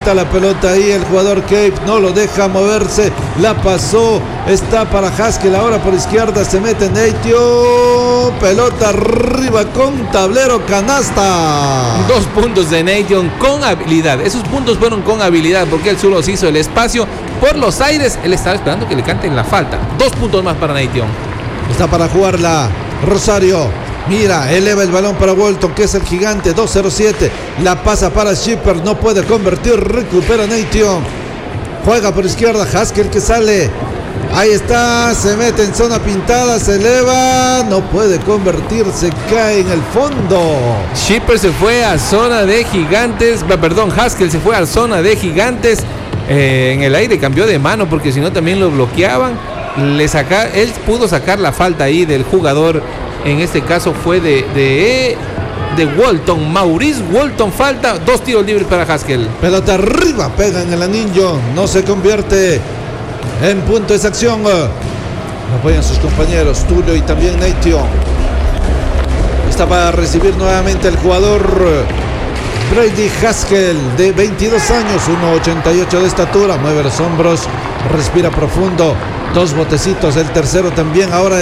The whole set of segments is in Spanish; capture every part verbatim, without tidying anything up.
Está la pelota ahí, el jugador Cape no lo deja moverse, la pasó, está para Haskell, ahora por izquierda se mete Nation, pelota arriba con tablero, canasta. Dos puntos de Nation con habilidad, esos puntos fueron con habilidad porque él solo se hizo el espacio por los aires, él estaba esperando que le canten la falta. Dos puntos más para Nation. Está para jugarla Rosario. Mira, eleva el balón para Walton, que es el gigante, dos cero siete. La pasa para Shipper, no puede convertir, recupera Nation. Juega por izquierda, Haskell que sale. Ahí está, se mete en zona pintada, se eleva, no puede convertir, se cae en el fondo. Shipper se fue a zona de gigantes, perdón, Haskell se fue a zona de gigantes. Eh, en el aire cambió de mano porque si no también lo bloqueaban. Le saca, él pudo sacar la falta ahí del jugador. En este caso fue de, de, de Walton, Maurice Walton, falta, dos tiros libres para Haskell. Pelota arriba, pega en el anillo, no se convierte en punto esa acción. Apoyan sus compañeros, Tulio y también Nation. Está para recibir nuevamente el jugador Brady Haskell, de veintidós años, uno ochenta y ocho de estatura, mueve los hombros, respira profundo. Dos botecitos, el tercero también, ahora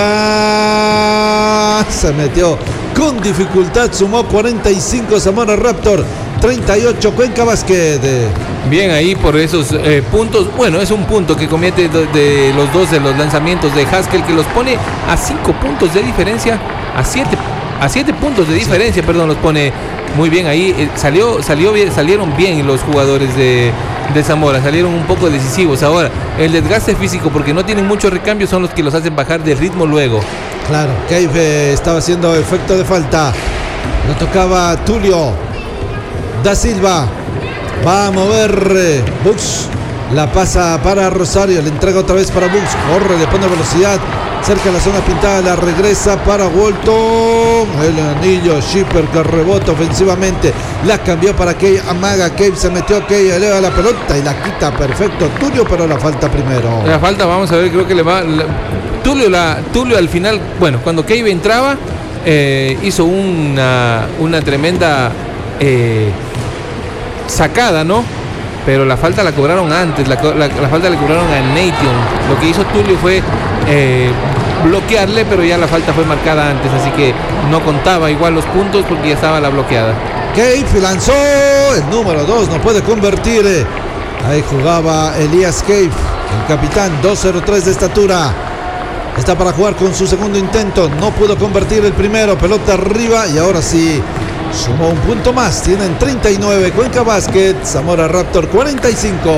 eleva, se metió con dificultad, sumó cuarenta y cinco Zamora Raptor, treinta y ocho Cuenca Basket. Bien ahí por esos eh, puntos, bueno, es un punto que comete de, de los dos de los lanzamientos de Haskell, que los pone a cinco puntos de diferencia, a siete, a siete puntos de diferencia, sí. Perdón, los pone muy bien ahí, eh, salió, salió bien, salieron bien los jugadores de... de Zamora, salieron un poco decisivos. Ahora, el desgaste físico, porque no tienen muchos recambios, son los que los hacen bajar de ritmo luego. Claro, Cave eh, estaba haciendo efecto de falta. Lo tocaba Tulio da Silva. Va a mover eh, Bucks. La pasa para Rosario, le entrega otra vez para Bucks. Corre, le pone velocidad. Cerca de la zona pintada, la regresa para Walton. El anillo, Shipper que rebota ofensivamente. La cambió para Kay, amaga, Cave se metió, Kay eleva la pelota y la quita perfecto Tulio, pero la falta primero. La falta, vamos a ver, creo que le va... La, Tulio, la, Tulio al final, bueno, cuando Cave entraba, eh, hizo una, una tremenda eh, sacada, ¿no? Pero la falta la cobraron antes, la, la, la falta la cobraron a Nation. Lo que hizo Tulio fue eh, bloquearle, pero ya la falta fue marcada antes, así que no contaba igual los puntos porque ya estaba la bloqueada. Cave lanzó el número dos, no puede convertir. Ahí jugaba Elías Cave, el capitán, dos cero tres de estatura. Está para jugar con su segundo intento, no pudo convertir el primero, pelota arriba y ahora sí sumó un punto más, tienen treinta y nueve Cuenca Basket, Zamora Raptor cuarenta y cinco.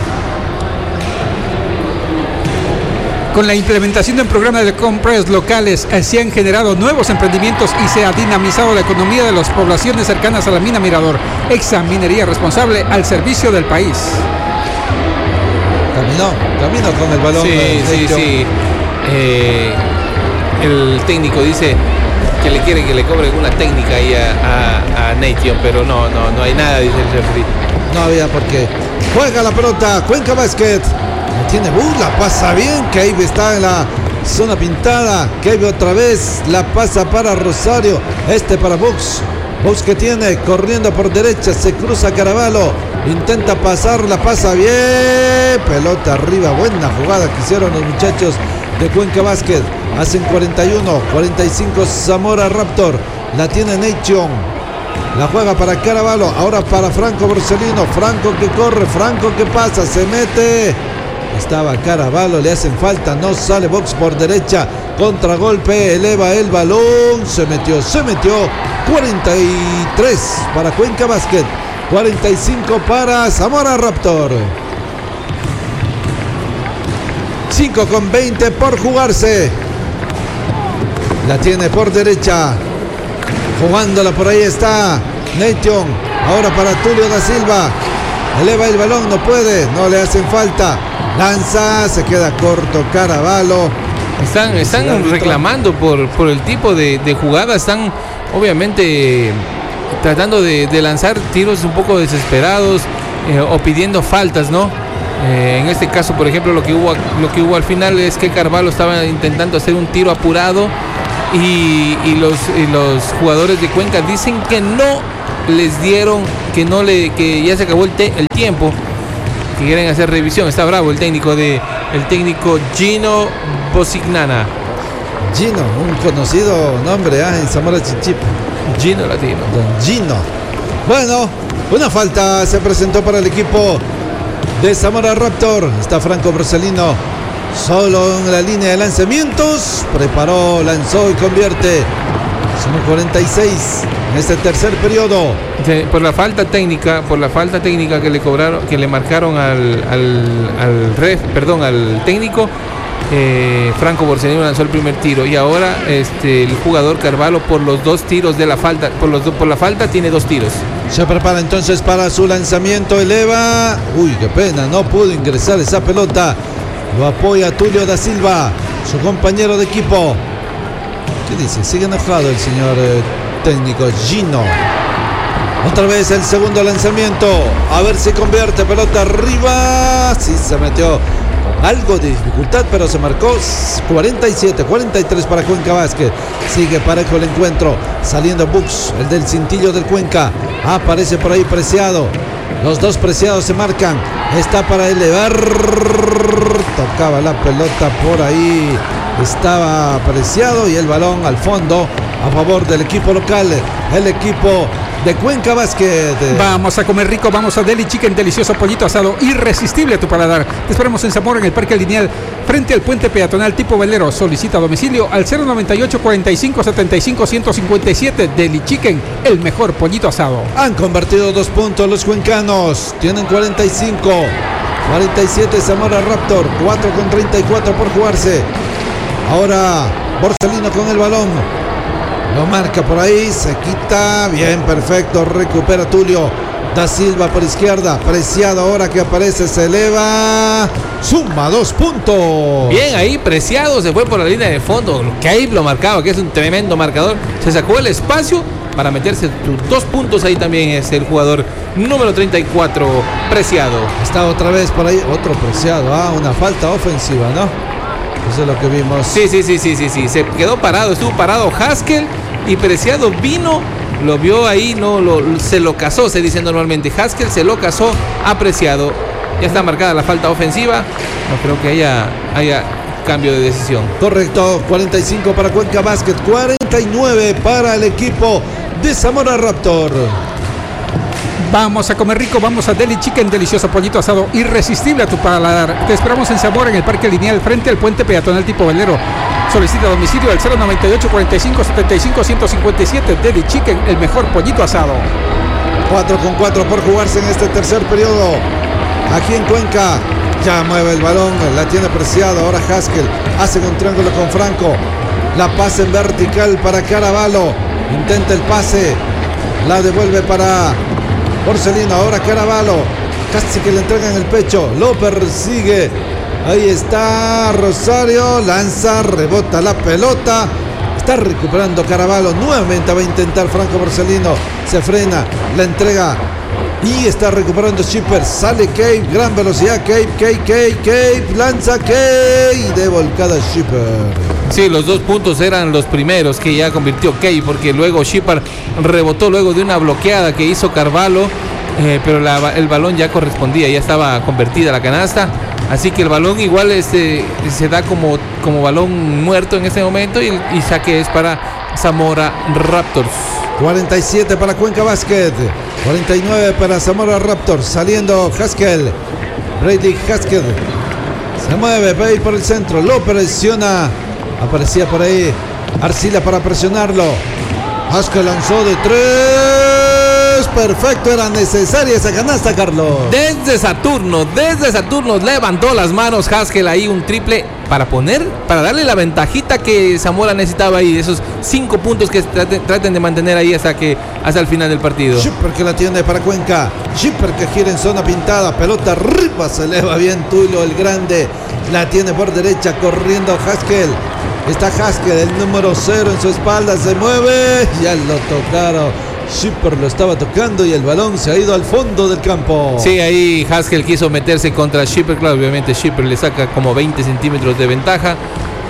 Con la implementación de un programa de compras locales, eh, se han generado nuevos emprendimientos y se ha dinamizado la economía de las poblaciones cercanas a la mina Mirador. Exa Minería, responsable al servicio del país. Caminó, caminó con el balón. Sí, sí, sí. Eh, el técnico dice que le quiere que le cobre una técnica ahí a, a, a Nation, pero no, no, no hay nada, dice el referee. No había por qué. Juega la pelota, Cuenca Basket. Tiene burla, pasa bien. Cave está en la zona pintada. Cave otra vez, la pasa para Rosario. Este para Bucks. Bucks que tiene, corriendo por derecha, se cruza Caravalo. Intenta pasar, la pasa bien. Pelota arriba, buena jugada que hicieron los muchachos de Cuenca Basket. Hacen cuarenta y uno, cuarenta y cinco Zamora Raptor. La tiene Nation. La juega para Caravalo. Ahora para Franco Borsellino. Franco que corre, Franco que pasa, se mete. Estaba Caravalo, le hacen falta, no sale. Box por derecha, contragolpe, eleva el balón, se metió, se metió. Cuarenta y tres para Cuenca Basket, cuarenta y cinco para Zamora Raptor. cinco con veinte por jugarse. La tiene por derecha, jugándola por ahí está Nation. Ahora para Tulio da Silva, eleva el balón, no puede, no le hacen falta. Lanza, se queda corto Caravalo. Están, están reclamando por, por el tipo de, de jugada. Están obviamente tratando de, de lanzar tiros un poco desesperados, eh, o pidiendo faltas, ¿no? Eh, en este caso, por ejemplo, lo que hubo lo que hubo al final es que Carvalho estaba intentando hacer un tiro apurado y, y, los, y los jugadores de Cuenca dicen que no les dieron que no le que ya se acabó el, te, el tiempo, que quieren hacer revisión. Está bravo el técnico de el técnico Gino Bosignana. Gino, un conocido nombre ¿eh? en Zamora Chinchipe. Gino Latino. Don Gino. Bueno, una falta se presentó para el equipo de Zamora Raptor. Está Franco Borsalino solo en la línea de lanzamientos. Preparó, lanzó y convierte. Son cuarenta y seis en este tercer periodo. Por la falta técnica, por la falta técnica que le cobraron, que le marcaron al, al, al ref, perdón, al técnico. Eh, Franco Borsalino lanzó el primer tiro y ahora este, el jugador Carvalho por los dos tiros de la falta, por, los, por la falta tiene dos tiros. Se prepara entonces para su lanzamiento, eleva, uy qué pena, no pudo ingresar esa pelota, lo apoya Tulio da Silva, su compañero de equipo. ¿Qué dice? Sigue enojado el señor eh, técnico Gino. Otra vez el segundo lanzamiento, a ver si convierte, pelota arriba, sí se metió. Algo de dificultad, pero se marcó. Cuarenta y siete, cuarenta y tres para Cuenca Basket. Sigue parejo el encuentro. Saliendo Bux, el del cintillo del Cuenca. Aparece por ahí Preciado. Los dos Preciados se marcan. Está para elevar. Tocaba la pelota por ahí. Estaba Preciado y el balón al fondo a favor del equipo local. El equipo de Cuenca Basket. Vamos a comer rico, vamos a Deli Chicken, delicioso pollito asado, irresistible a tu paladar. Te esperamos en Zamora, en el Parque Lineal, frente al puente peatonal tipo velero. Solicita a domicilio al cero noventa y ocho, cuarenta y cinco, setenta y cinco, ciento cincuenta y siete. Deli Chicken, el mejor pollito asado. Han convertido dos puntos los cuencanos. Tienen cuarenta y cinco, cuarenta y siete Zamora Raptor. cuatro con treinta y cuatro por jugarse. Ahora Borsalino con el balón. Lo marca por ahí, se quita, bien, perfecto, recupera Tulio da Silva por izquierda, Preciado ahora que aparece, se eleva, suma dos puntos. Bien ahí, Preciado se fue por la línea de fondo, Cave lo marcaba, que es un tremendo marcador, se sacó el espacio para meterse tus dos puntos, ahí también es el jugador número treinta y cuatro, Preciado. Está otra vez por ahí, otro Preciado, ah, una falta ofensiva, ¿no? Eso es lo que vimos. Sí, sí, sí, sí, sí, sí. Se quedó parado, estuvo parado Haskell y Preciado vino, lo vio ahí, no lo, se lo casó, se dice normalmente. Haskell se lo casó a Preciado. Ya está marcada la falta ofensiva. No creo que haya, haya cambio de decisión. Correcto, cuarenta y cinco para Cuenca Basket, cuarenta y nueve para el equipo de Zamora Raptor. Vamos a comer rico, vamos a Deli Chicken, delicioso pollito asado, irresistible a tu paladar. Te esperamos en Zamora, en el Parque Lineal, frente al puente peatonal tipo velero. Solicita a domicilio al cero noventa y ocho, cuarenta y cinco, setenta y cinco, ciento cincuenta y siete. Deli Chicken, el mejor pollito asado. cuatro con cuatro por jugarse en este tercer periodo. Aquí en Cuenca, ya mueve el balón, la tiene Preciado. Ahora Haskell hace un triángulo con Franco. La pasa en vertical para Carvalho. Intenta el pase, la devuelve para Borsalino, ahora Carvalho, casi que le entregan el pecho, lo persigue, ahí está Rosario, lanza, rebota la pelota, está recuperando Carvalho, nuevamente va a intentar Franco Borsalino, se frena, la entrega y está recuperando Shipper, sale Cave, gran velocidad, Cave, Cave, Cave, Cave, lanza Cave, de volcada Shipper. Sí, los dos puntos eran los primeros que ya convirtió Cave, porque luego Shipper rebotó luego de una bloqueada que hizo Carvalho, eh, pero la, el balón ya correspondía, ya estaba convertida la canasta, así que el balón igual este, se da como, como balón muerto en este momento y, y saque es para Zamora Raptors. cuarenta y siete para Cuenca Basket, cuarenta y nueve para Zamora Raptors, saliendo Haskell, Brady Haskell, se mueve, va a ir por el centro, lo presiona. Aparecía por ahí Arcila para presionarlo. Haskell lanzó de tres. Perfecto, era necesaria esa canasta, Carlos. Desde Saturno, desde Saturno levantó las manos Haskell ahí un triple para poner, para darle la ventajita que Zamora necesitaba ahí, esos cinco puntos que traten, traten de mantener ahí hasta que hasta el final del partido. Shipper que la tiene para Cuenca. Shipper que gira en zona pintada. Pelota arriba, se eleva bien Tulio el grande. La tiene por derecha corriendo Haskell. Está Haskell, el número cero en su espalda, se mueve. Ya lo tocaron. Shipper lo estaba tocando y el balón se ha ido al fondo del campo. Sí, ahí Haskell quiso meterse contra Shipper. Claro, obviamente Shipper le saca como veinte centímetros de ventaja.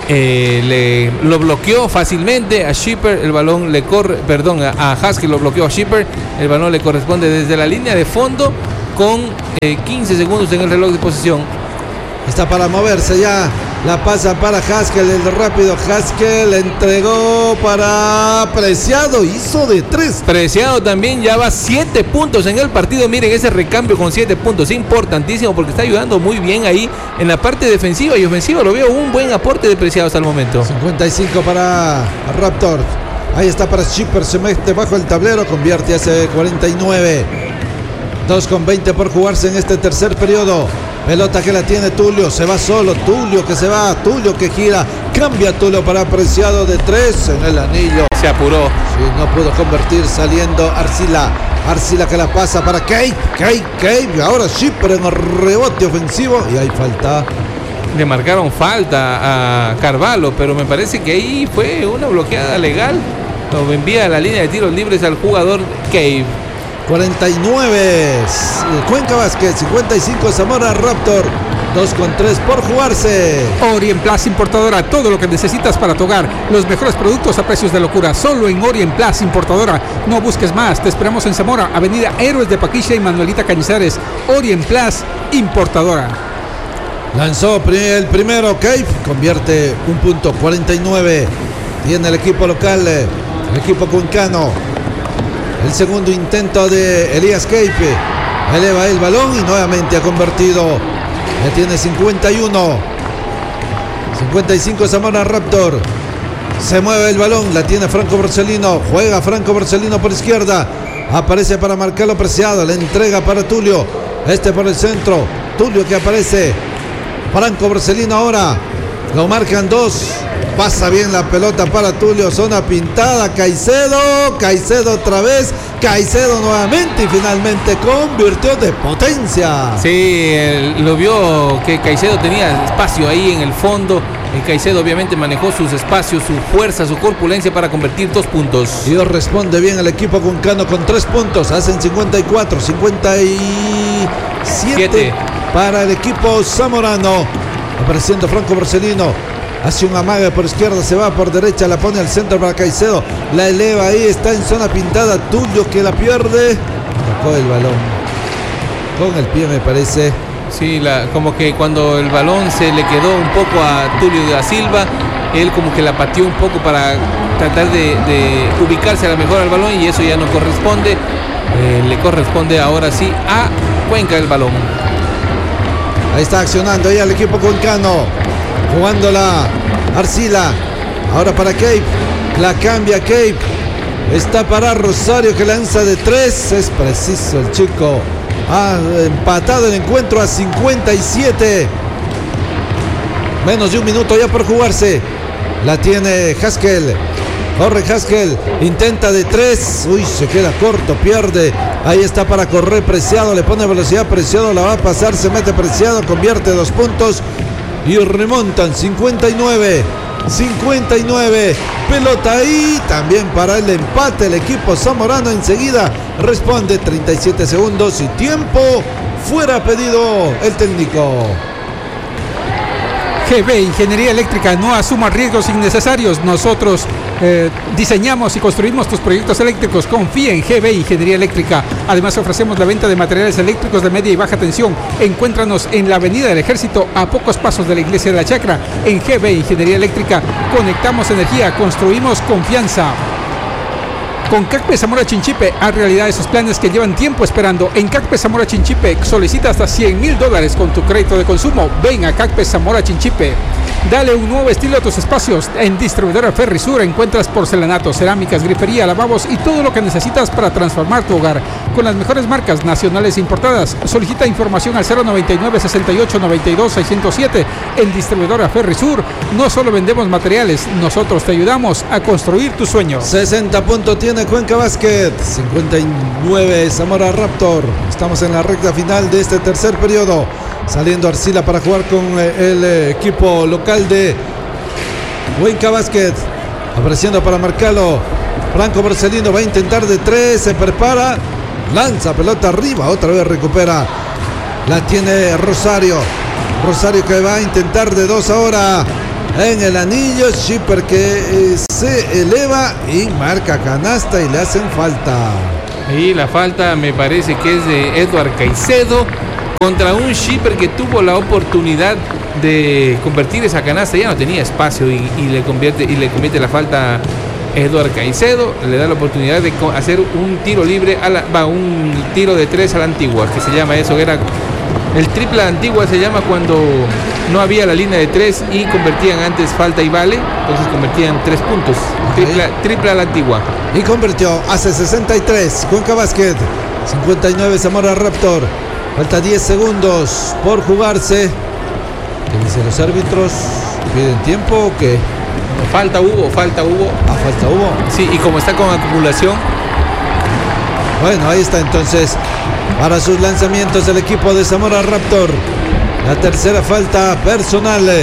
eh, le, lo bloqueó fácilmente a Shipper, el balón le corre, perdón, a, a Haskell lo bloqueó a Shipper, el balón le corresponde desde la línea de fondo con eh, quince segundos en el reloj de posición. Está para moverse ya. La pasa para Haskell, el rápido Haskell entregó para Preciado, hizo de tres. Preciado también ya va siete puntos en el partido. Miren ese recambio con siete puntos, importantísimo porque está ayudando muy bien ahí en la parte defensiva y ofensiva. Lo veo un buen aporte de Preciado hasta el momento. cincuenta y cinco para Raptor. Ahí está para Shipper, se mete bajo el tablero, convierte hace cuarenta y nueve. dos con veinte por jugarse en este tercer periodo. Pelota que la tiene Tulio, se va solo, Tulio que se va, Tulio que gira, cambia Tulio para Preciado de tres en el anillo. Se apuró. Sí, no pudo convertir saliendo Arcila. Arcila que la pasa para Cave, Cave, Cave. Ahora Shipper en el rebote ofensivo y hay falta. Le marcaron falta a Carvalho, pero me parece que ahí fue una bloqueada legal. Lo envía a la línea de tiros libres al jugador Cave. cuarenta y nueve Cuenca Basket, cincuenta y cinco Zamora Raptor, dos con tres por jugarse. Orient Plus Importadora, todo lo que necesitas para tu hogar, los mejores productos a precios de locura, solo en Orient Plus Importadora. No busques más, te esperamos en Zamora, Avenida Héroes de Paquilla y Manuelita Cañizares. Orient Plus Importadora. Lanzó el primero Cave, convierte un punto, cuarenta y nueve tiene el equipo local, el equipo cuencano. El segundo intento de Elías Cave, eleva el balón y nuevamente ha convertido. Ya tiene cincuenta y uno. cincuenta y cinco Zamora Raptor. Se mueve el balón, la tiene Franco Borsellino. Juega Franco Borsellino por izquierda. Aparece para marcarlo Preciado. Le entrega para Tulio. Este por el centro. Tulio que aparece. Franco Borsellino ahora. Lo marcan dos. Pasa bien la pelota para Tulio, zona pintada, Caicedo, Caicedo otra vez, Caicedo nuevamente y finalmente convirtió de potencia. Sí, él, lo vio que Caicedo tenía espacio ahí en el fondo. El Caicedo obviamente manejó sus espacios, su fuerza, su corpulencia para convertir dos puntos. Y responde bien el equipo cuencano con tres puntos, hacen cincuenta y cuatro, cincuenta y siete Siete. Para el equipo zamorano. Apareciendo Franco Borsellino. Hace un amague por izquierda, se va por derecha, la pone al centro para Caicedo. La eleva ahí, está en zona pintada. Tulio que la pierde. Tocó el balón con el pie, me parece. Sí, la, como que cuando el balón se le quedó un poco a Tulio da Silva, él como que la pateó un poco para tratar de, de ubicarse a la mejor al balón y eso ya no corresponde. Eh, le corresponde ahora sí a Cuenca el balón. Ahí está accionando ya el equipo cuencano. Jugándola Arcila. Ahora para Cave. La cambia Cave. Está para Rosario que lanza de tres. Es preciso el chico. Ha empatado el encuentro a cincuenta y siete. Menos de un minuto ya por jugarse. La tiene Haskell. Corre Haskell. Intenta de tres. Uy, se queda corto. Pierde. Ahí está para correr Preciado. Le pone velocidad Preciado. La va a pasar. Se mete Preciado. Convierte dos puntos. Y remontan cincuenta y nueve. cincuenta y nueve. Pelota ahí. También para el empate. El equipo zamorano enseguida responde. treinta y siete segundos y tiempo. Fuera pedido el técnico. G B Ingeniería Eléctrica, no asuma riesgos innecesarios. Nosotros eh, diseñamos y construimos tus proyectos eléctricos. Confía en G B Ingeniería Eléctrica. Además ofrecemos la venta de materiales eléctricos de media y baja tensión. Encuéntranos en la Avenida del Ejército, a pocos pasos de la Iglesia de la Chacra. En G B Ingeniería Eléctrica conectamos energía, construimos confianza. Con CACPE Zamora Chinchipe, haz realidad esos planes que llevan tiempo esperando. En CACPE Zamora Chinchipe, solicita hasta cien mil dólares con tu crédito de consumo. Ven a CACPE Zamora Chinchipe. Dale un nuevo estilo a tus espacios. En Distribuidora Ferrisur encuentras porcelanatos, cerámicas, grifería, lavabos y todo lo que necesitas para transformar tu hogar. Con las mejores marcas nacionales e importadas. Solicita información al cero noventa y nueve, sesenta y ocho, noventa y dos, seiscientos siete. En Distribuidora Ferrisur no solo vendemos materiales, nosotros te ayudamos a construir tu sueño. sesenta puntos tiene Cuenca Basket, cincuenta y nueve Zamora Raptor. Estamos en la recta final de este tercer periodo. Saliendo Arcila para jugar con el equipo local de Cuenca Basket. Apareciendo para marcarlo Franco Borsellino, va a intentar de tres, se prepara, lanza pelota arriba, otra vez recupera. La tiene Rosario. Rosario que va a intentar de dos ahora. en el anillo. Shipper que eh, se eleva y marca canasta y le hacen falta. Y la falta me parece que es de Edward Caicedo contra un Shipper que tuvo la oportunidad de convertir esa canasta, ya no tenía espacio y, y le convierte y le comete la falta Edward Caicedo, le da la oportunidad de hacer un tiro libre, a la, va, un tiro de tres a la antigua, que se llama eso, era el triple a la antigua, se llama cuando no había la línea de tres y convertían antes falta y vale, entonces convertían tres puntos, okay. triple, triple a la antigua. Y convirtió, hace sesenta y tres, Cuenca Basket, cincuenta y nueve Zamora Raptor, falta diez segundos por jugarse. ¿Qué dicen los árbitros? ¿Piden tiempo o qué? Falta hubo, falta hubo. Ah, falta hubo. Sí, y como está con acumulación. Bueno, ahí está entonces para sus lanzamientos el equipo de Zamora Raptor. La tercera falta personal. Le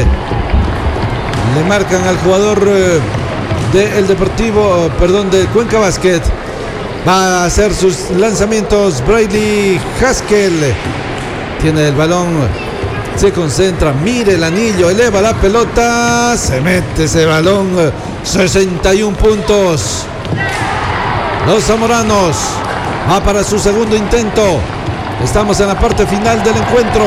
marcan al jugador del Deportivo, perdón, de Cuenca Basket. Va a hacer sus lanzamientos Brady Haskell. Tiene el balón. Se concentra, mire el anillo, eleva la pelota, se mete ese balón, sesenta y un puntos. Los zamoranos va para su segundo intento. Estamos en la parte final del encuentro,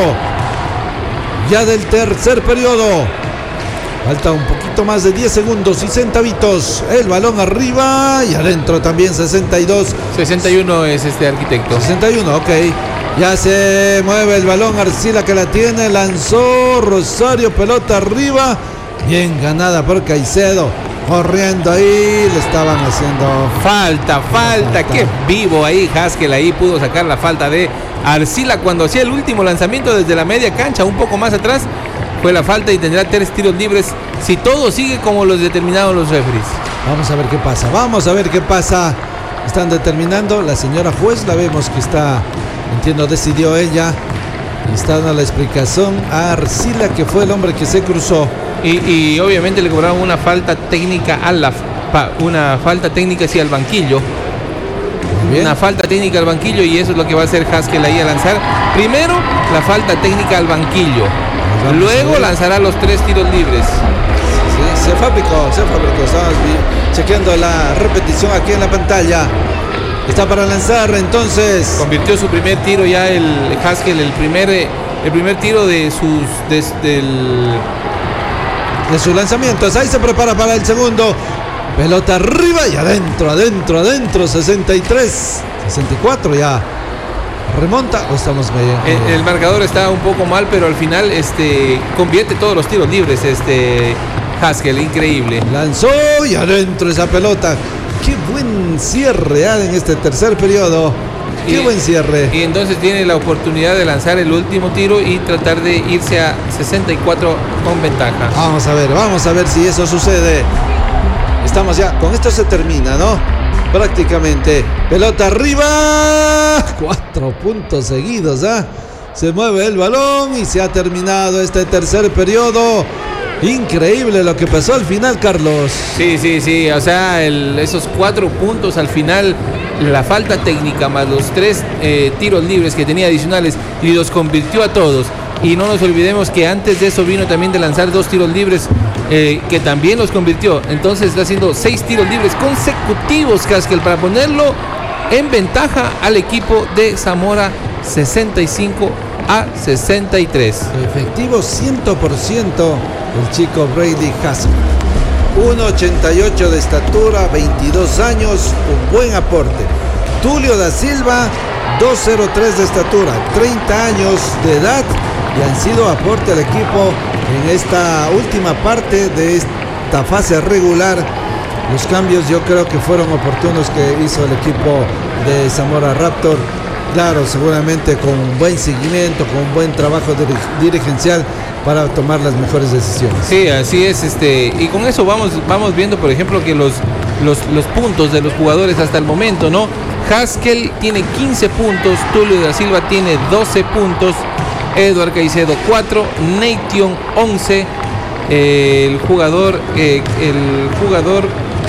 ya del tercer periodo. Falta un poquito más de diez segundos y centavitos. El balón arriba y adentro también sesenta y dos. sesenta y uno es este arquitecto. sesenta y uno, ok. Ya se mueve el balón, Arcila que la tiene, lanzó Rosario, pelota arriba, bien ganada por Caicedo, corriendo ahí, le estaban haciendo falta, falta, falta. Qué vivo ahí Haskell, ahí pudo sacar la falta de Arcila cuando hacía el último lanzamiento desde la media cancha, un poco más atrás, fue la falta y tendrá tres tiros libres si todo sigue como los determinaron los referees. Vamos a ver qué pasa, vamos a ver qué pasa, están determinando, la señora juez la vemos que está... Entiendo, decidió ella y está dando la explicación a Arcila, que fue el hombre que se cruzó. Y, y obviamente le cobraron una falta técnica a la pa, una falta técnica sí al banquillo. Una falta técnica al banquillo y eso es lo que va a hacer Haskell ahí a lanzar. Primero la falta técnica al banquillo. Luego lanzará los tres tiros libres. Sí, se fabricó, se fabricó. Estamos chequeando la repetición aquí en la pantalla. Está para lanzar, entonces. Convirtió su primer tiro ya el Haskell, el primer, el primer tiro de sus de, del, de sus lanzamientos. Ahí se prepara para el segundo. Pelota arriba y adentro, adentro, adentro. sesenta y tres, sesenta y cuatro ya. ¿Remonta o estamos medio? El, el marcador está un poco mal, pero al final este convierte todos los tiros libres. Este Haskell, increíble. Lanzó y adentro esa pelota. Qué buen cierre ¿eh? En este tercer periodo. Qué y, buen cierre. Y entonces tiene la oportunidad de lanzar el último tiro y tratar de irse a sesenta y cuatro con ventaja. Vamos a ver, vamos a ver si eso sucede. Estamos ya, con esto se termina, ¿no? Prácticamente. Pelota arriba. Cuatro puntos seguidos, ¿ah? ¿eh? Se mueve el balón y se ha terminado este tercer periodo. Increíble lo que pasó al final, Carlos. Sí, sí, sí, o sea, el, esos cuatro puntos al final, la falta técnica más los tres eh, tiros libres que tenía adicionales y los convirtió a todos. Y no nos olvidemos que antes de eso vino también de lanzar dos tiros libres eh, que también los convirtió. Entonces está haciendo seis tiros libres consecutivos, Haskell, para ponerlo en ventaja al equipo de Zamora, sesenta y cinco a sesenta y tres. Efectivo cien por ciento el chico Brady Haskell. uno ochenta y ocho de estatura, veintidós años, un buen aporte. Tulio da Silva, dos cero tres de estatura, treinta años de edad y han sido aporte al equipo en esta última parte de esta fase regular. Los cambios yo creo que fueron oportunos que hizo el equipo de Zamora Raptor. Claro, seguramente con un buen seguimiento, con un buen trabajo dirigencial para tomar las mejores decisiones. Sí, así es, este, y con eso vamos, vamos viendo, por ejemplo, que los, los, los puntos de los jugadores hasta el momento, ¿no? Haskell tiene quince puntos, Tulio da Silva tiene doce puntos, Edward Caicedo cuatro, Nation once, eh, el jugador, eh, el jugador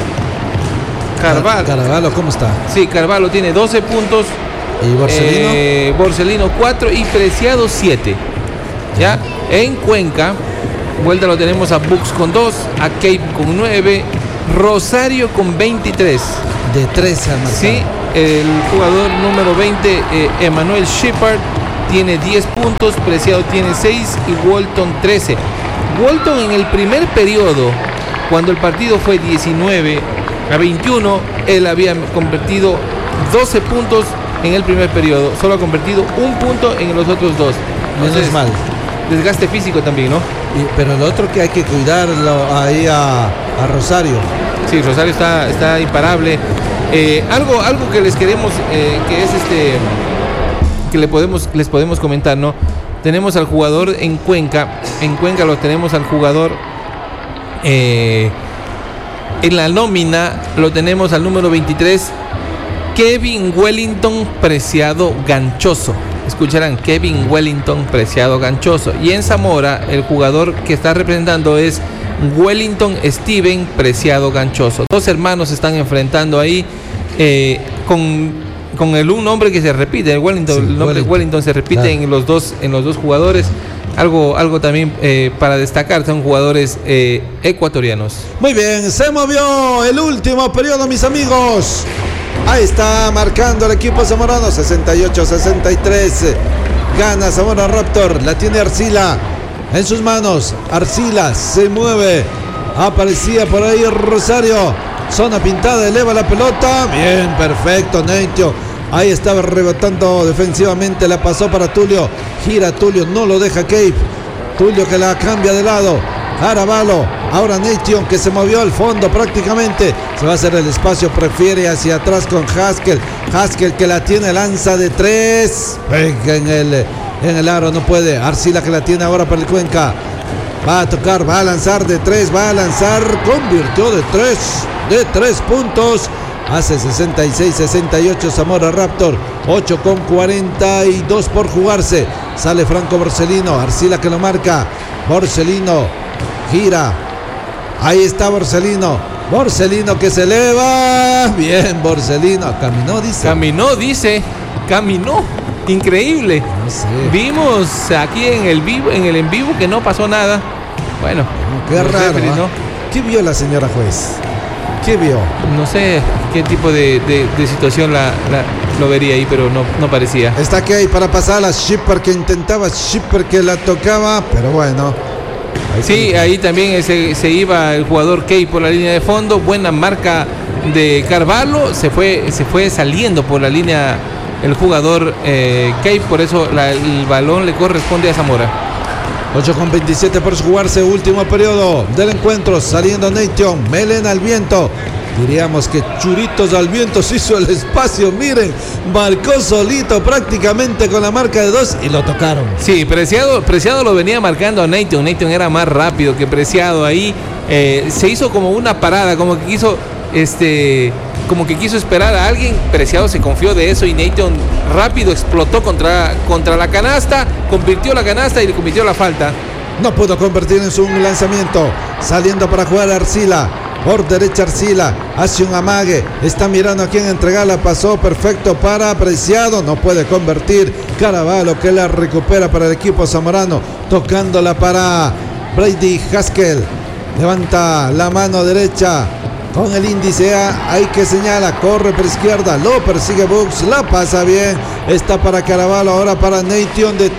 Carvalho. Carvalho, ¿cómo está? Sí, Carvalho tiene doce puntos. ¿Y Borsellino? Eh, Borsellino cuatro y Preciado siete. ¿Ya? En Cuenca vuelta lo tenemos a Bucks con dos, a Cape con nueve, Rosario con veintitrés. De trece al marcado. Sí, el jugador número veinte, eh, Emmanuel Shepard, tiene diez puntos, Preciado tiene seis y Walton trece. Walton en el primer periodo, cuando el partido fue diecinueve a veintiuno, él había convertido doce puntos en el primer periodo, solo ha convertido un punto en los otros dos. Menos mal. Desgaste físico también, ¿no? Y, pero lo otro que hay que cuidarlo ahí a, a Rosario. Sí, Rosario está, está imparable. Eh, algo, algo que les queremos, eh, que es este, que le podemos, les podemos comentar, ¿no? Tenemos al jugador en Cuenca, en Cuenca lo tenemos al jugador, eh, en la nómina lo tenemos al número veintitrés, Kevin Wellington Preciado Ganchoso. Escucharán, Kevin Wellington Preciado Ganchoso. Y en Zamora el jugador que está representando es Wellington Steven Preciado Ganchoso. Dos hermanos se están enfrentando ahí, eh, con, con el un nombre que se repite, el Wellington, sí, el nombre Wellington. Wellington se repite, claro, en los dos, en los dos jugadores. Algo, algo también eh, para destacar, son jugadores eh, ecuatorianos. Muy bien, se movió el último periodo, mis amigos. Ahí está marcando el equipo zamorano, sesenta y ocho a sesenta y tres. Gana Zamora Raptor, la tiene Arcila en sus manos. Arcila se mueve, aparecía por ahí Rosario, zona pintada, eleva la pelota. Bien, perfecto, Neitio. Ahí estaba rebotando defensivamente, la pasó para Tulio. Gira Tulio, no lo deja Cape. Tulio que la cambia de lado. Arabalo, ahora Nation que se movió al fondo prácticamente. Se va a hacer el espacio, prefiere hacia atrás con Haskell. Haskell que la tiene, lanza de tres. Venga en el, en el aro, no puede. Arcila que la tiene ahora para el Cuenca. Va a tocar, va a lanzar de tres, va a lanzar. Convirtió de tres, de tres puntos. Hace sesenta y seis a sesenta y ocho Zamora Raptor. ocho con cuarenta y dos por jugarse. Sale Franco Borsellino. Arcila que lo marca. Borsellino gira. Ahí está Borsellino. Borsellino que se eleva. Bien, Borsellino. Caminó, dice. Caminó, dice. Caminó. Increíble. No sé. Vimos aquí en el vivo, en el en vivo que no pasó nada. Bueno. No, qué raro. Sé, ¿no? ¿Qué vio la señora juez? ¿Qué vio? No sé qué tipo de, de, de situación la, la, lo vería ahí, pero no, no parecía. Está aquí ahí para pasar a Shipper que intentaba, Shipper que la tocaba, pero bueno. Ahí sí, sí, ahí también se, se iba el jugador Key por la línea de fondo. Buena marca de Carvalho. Se fue, se fue saliendo por la línea el jugador eh, Key, por eso la, el balón le corresponde a Zamora. ocho con veintisiete por jugarse, último periodo del encuentro, saliendo Nation, melena al viento, diríamos que churitos al viento, se hizo el espacio, miren, marcó solito prácticamente con la marca de dos y lo tocaron. Sí, Preciado, Preciado lo venía marcando a Nation, Nation era más rápido que Preciado ahí, eh, se hizo como una parada, como que quiso, este... como que quiso esperar a alguien. Preciado se confió de eso y Nation rápido explotó contra, contra la canasta, convirtió la canasta y le convirtió la falta. No pudo convertir en su lanzamiento, saliendo para jugar Arcila, por derecha Arcila, hace un amague, está mirando a quién entregarla, pasó perfecto para Preciado, no puede convertir. Carvalho que la recupera para el equipo zamorano, tocándola para Brady Haskell, levanta la mano derecha con el índice A, hay que señala, corre por izquierda, lo persigue Bucks, la pasa bien, está para Carvalho, ahora para Nation de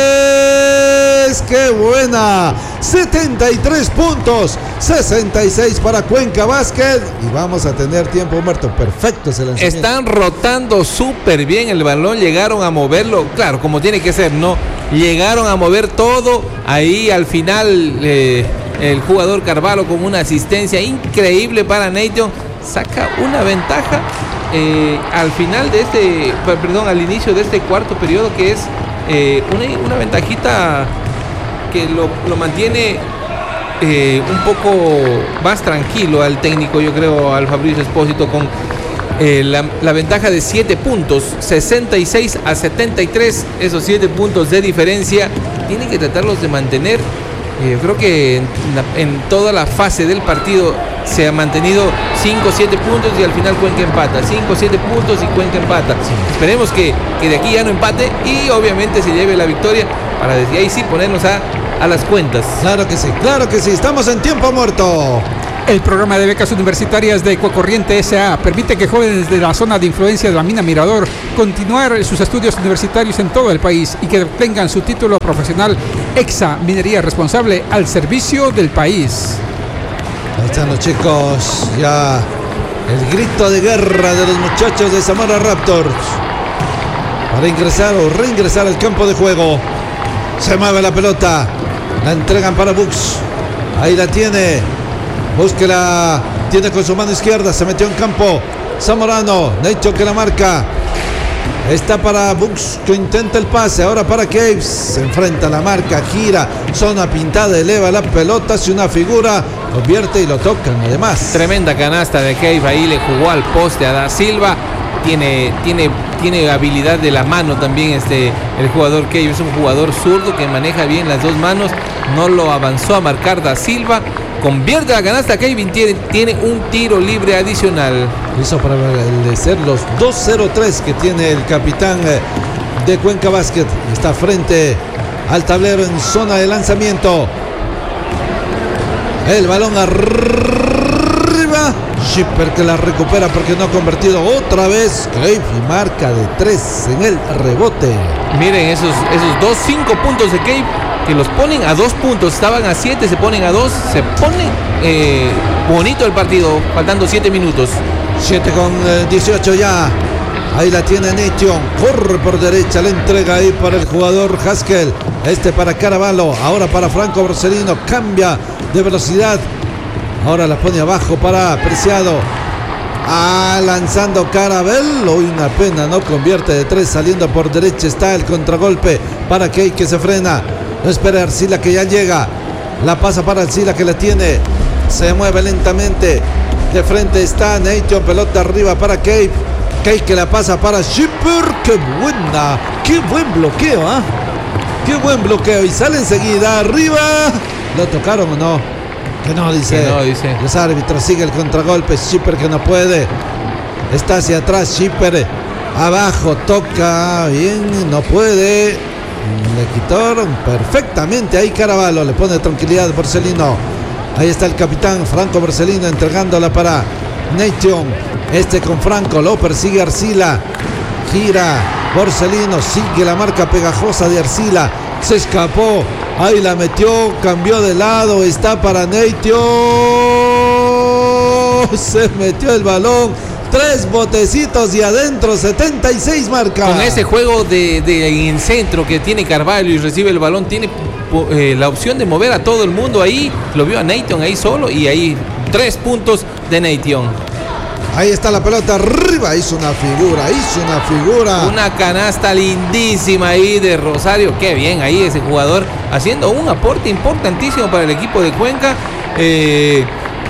tres, ¡qué buena! setenta y tres puntos, sesenta y seis para Cuenca Basket, y vamos a tener tiempo muerto, perfecto ese lanzamiento. Están rotando súper bien el balón, llegaron a moverlo, claro, como tiene que ser, ¿no? Llegaron a mover todo, ahí al final... Eh, el jugador Carvalho con una asistencia increíble para Nation, saca una ventaja eh, al final de este, perdón, al inicio de este cuarto periodo, que es eh, una, una ventajita que lo, lo mantiene eh, un poco más tranquilo al técnico, yo creo, al Fabricio Espósito, con eh, la, la ventaja de siete puntos, sesenta y seis a setenta y tres, esos siete puntos de diferencia, tiene que tratarlos de mantener. Yo creo que en, en toda la fase del partido se ha mantenido cinco o siete puntos y al final Cuenca empata. cinco o siete puntos y Cuenca empata. Sí. Esperemos que, que de aquí ya no empate y obviamente se lleve la victoria para desde ahí sí ponernos a a las cuentas. Claro que sí, claro que sí, estamos en tiempo muerto. El programa de becas universitarias de Ecuacorriente S A permite que jóvenes de la zona de influencia de la mina Mirador continuar sus estudios universitarios en todo el país y que obtengan su título profesional EXA, Minería Responsable, al servicio del país. Ahí están los chicos, ya el grito de guerra de los muchachos de Zamora Raptors para ingresar o reingresar al campo de juego. Se mueve la pelota, la entregan para Bux, ahí la tiene. Búsquela, tiene con su mano izquierda, se metió en campo Zamorano, Necho que la marca, está para Bux que intenta el pase, ahora para Caves, se enfrenta a la marca, gira, zona pintada, eleva la pelota hacia una figura, convierte y lo tocan además. Tremenda canasta de Cave, ahí le jugó al poste a Da Silva, tiene, tiene, tiene habilidad de la mano también este, el jugador Cave, es un jugador zurdo que maneja bien las dos manos, no lo avanzó a marcar Da Silva. Convierte la canasta, Kevin tiene, tiene un tiro libre adicional. Hizo para ser los dos cero tres que tiene el capitán de Cuenca Basket. Está frente al tablero en zona de lanzamiento. El balón arriba. Shipper que la recupera porque no ha convertido otra vez. Cave y marca de tres en el rebote. Miren esos, esos dos, cinco puntos de Cave, que los ponen a dos puntos, estaban a siete, se ponen a dos, se pone eh, bonito el partido, faltando siete minutos. siete con dieciocho ya. Ahí la tiene Nation, corre por derecha, la entrega ahí para el jugador Haskell, este para Caraballo, ahora para Franco Borsellino, cambia de velocidad, ahora la pone abajo para Preciado. Ah, lanzando Carabello, una pena, no convierte de tres, saliendo por derecha está el contragolpe para Key que se frena. No espera Arcila que ya llega. La pasa para Arcila que la tiene. Se mueve lentamente. De frente está Nation. Pelota arriba para Cave. Cave que la pasa para Shipper. ¡Qué buena! ¡Qué buen bloqueo! ¿eh? ¡Qué buen bloqueo! Y sale enseguida arriba. ¿Lo tocaron o no? Que no, dice. Que no, dice. Los árbitros. Sigue el contragolpe. Shipper que no puede. Está hacia atrás. Shipper abajo. Toca. Bien. No puede. Le quitaron perfectamente ahí Caraballo, le pone tranquilidad Borsellino. Ahí está el capitán Franco Borsellino entregándola para Nation. Este con Franco, lo persigue Arcila. Gira Borsellino, sigue la marca pegajosa de Arcila. Se escapó, ahí la metió, cambió de lado, está para Nation. Se metió el balón. Tres botecitos y adentro, setenta y seis marca. Con ese juego de, de en centro que tiene Carvalho y recibe el balón, tiene eh, la opción de mover a todo el mundo ahí. Lo vio a Nation ahí solo y ahí tres puntos de Nation. Ahí está la pelota arriba, hizo una figura, hizo una figura. Una canasta lindísima ahí de Rosario. Qué bien ahí ese jugador haciendo un aporte importantísimo para el equipo de Cuenca. Eh...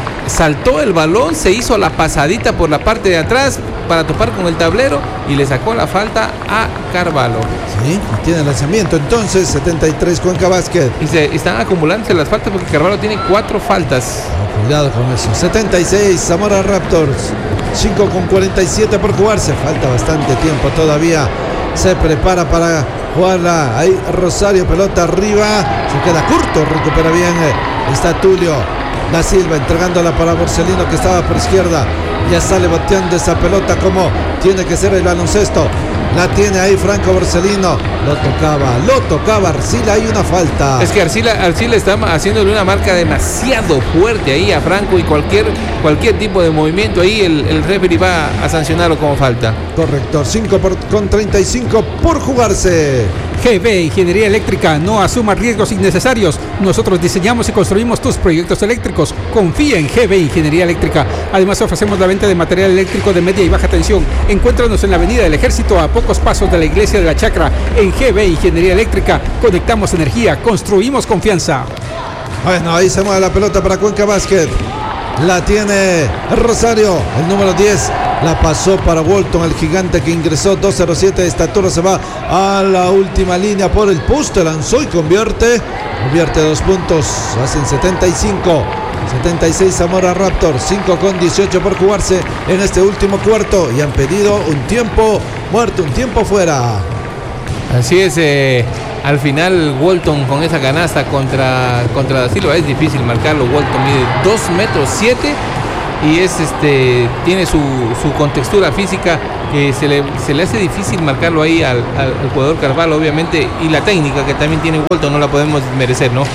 Saltó el balón, se hizo la pasadita por la parte de atrás para topar con el tablero y le sacó la falta a Carvalho. Sí, tiene lanzamiento entonces, setenta y tres Cuenca Basket. Y se están acumulándose las faltas porque Carvalho tiene cuatro faltas. Oh, cuidado con eso. setenta y seis Zamora Raptors, cinco con cuarenta y siete por jugarse. Falta bastante tiempo todavía. Se prepara para jugarla. Ahí Rosario, pelota arriba. Se queda corto, recupera bien. Está Tulio Da Silva entregándola para Borsellino que estaba por izquierda. Ya sale bateando esa pelota como tiene que ser el baloncesto. La tiene ahí Franco Borsellino. Lo tocaba, lo tocaba Arcila. Hay una falta. Es que Arcila, Arcila está haciéndole una marca demasiado fuerte ahí a Franco y cualquier, cualquier tipo de movimiento ahí el, el referee va a sancionarlo como falta. Correcto, cinco con treinta y cinco por jugarse. G B Ingeniería Eléctrica, no asuma riesgos innecesarios. Nosotros diseñamos y construimos tus proyectos eléctricos. Confía en G B Ingeniería Eléctrica. Además ofrecemos la venta de material eléctrico de media y baja tensión. Encuéntranos en la Avenida del Ejército a pocos pasos de la Iglesia de la Chacra. En G B Ingeniería Eléctrica conectamos energía, construimos confianza. Bueno, ahí se mueve la pelota para Cuenca Basket. La tiene Rosario, el número diez. La pasó para Walton, el gigante que ingresó dos cero siete de estatura. Se va a la última línea por el poste. Lanzó y convierte. Convierte dos puntos. Hacen setenta y cinco. setenta y seis Zamora Raptors. cinco con dieciocho por jugarse en este último cuarto. Y han pedido un tiempo muerto, un tiempo fuera. Así es. Eh, al final Walton con esa canasta contra, contra Da Silva es difícil marcarlo. Walton mide dos metros siete y es este tiene su, su contextura física que se le, se le hace difícil marcarlo ahí al, al, al jugador Carvalho, obviamente, y la técnica que también tiene Walton no la podemos merecer, ¿no?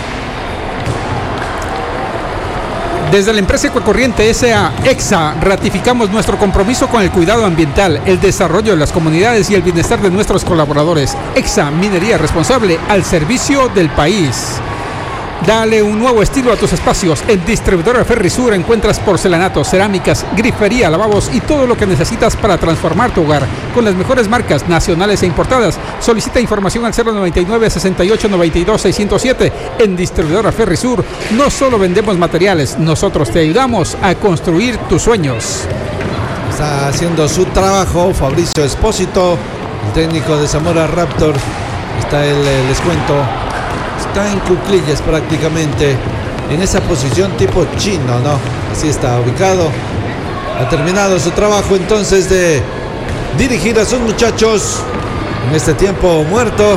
Desde la empresa Ecocorriente S A EXA ratificamos nuestro compromiso con el cuidado ambiental, el desarrollo de las comunidades y el bienestar de nuestros colaboradores. EXA, minería responsable al servicio del país. Dale un nuevo estilo a tus espacios. En Distribuidora Ferrisur encuentras porcelanatos, cerámicas, grifería, lavabos y todo lo que necesitas para transformar tu hogar con las mejores marcas nacionales e importadas. Solicita información al cero noventa y nueve, sesenta y ocho, noventa y dos, seiscientos siete. En Distribuidora Ferrisur no solo vendemos materiales, nosotros te ayudamos a construir tus sueños. Está haciendo su trabajo Fabricio Espósito, el técnico de Zamora Raptor. Está el, el descuento. Está en cuclillas prácticamente, en esa posición tipo chino, ¿no? Así está ubicado. Ha terminado su trabajo entonces de dirigir a sus muchachos en este tiempo muerto.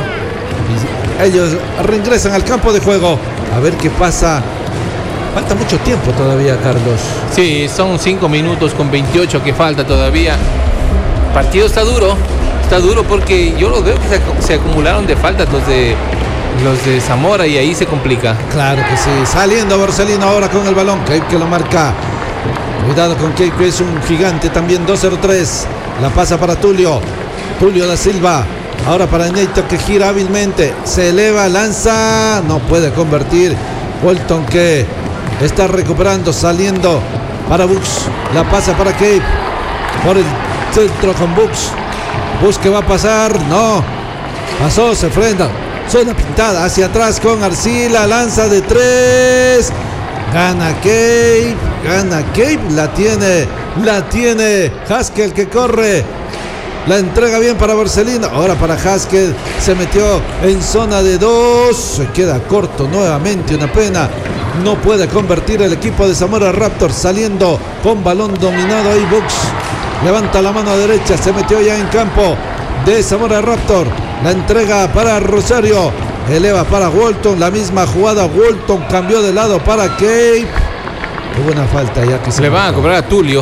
Y ellos reingresan al campo de juego. A ver qué pasa. Falta mucho tiempo todavía, Carlos. Sí, son cinco minutos con veintiocho que falta todavía. El partido está duro. Está duro porque yo lo veo que se, se acumularon de faltas los de... los de Zamora y ahí se complica. Claro que sí. Saliendo Borselino ahora con el balón. Cape que lo marca. Cuidado con Cape, que es un gigante también. dos cero tres. La pasa para Tulio. Tulio da Silva. Ahora para Neito, que gira hábilmente. Se eleva, lanza. No puede convertir. Walton, que está recuperando. Saliendo para Bux. La pasa para Cape. Por el centro con Bux. Bux que va a pasar. No. Pasó, se frena. Zona pintada hacia atrás con Arcila, lanza de tres, gana Cape, gana Cape, la tiene, la tiene Haskell, que corre, la entrega bien para Borselino, ahora para Haskell, se metió en zona de dos, se queda corto nuevamente, una pena, no puede convertir el equipo de Zamora Raptor, saliendo con balón dominado ahí Bux, levanta la mano derecha, se metió ya en campo de Zamora Raptor. La entrega para Rosario. Eleva para Walton. La misma jugada. Walton cambió de lado para Cape. Hubo una falta ya que se le van a cobrar a Tulio.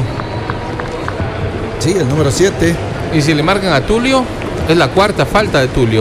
Sí, el número siete. Y si le marcan a Tulio, es la cuarta falta de Tulio.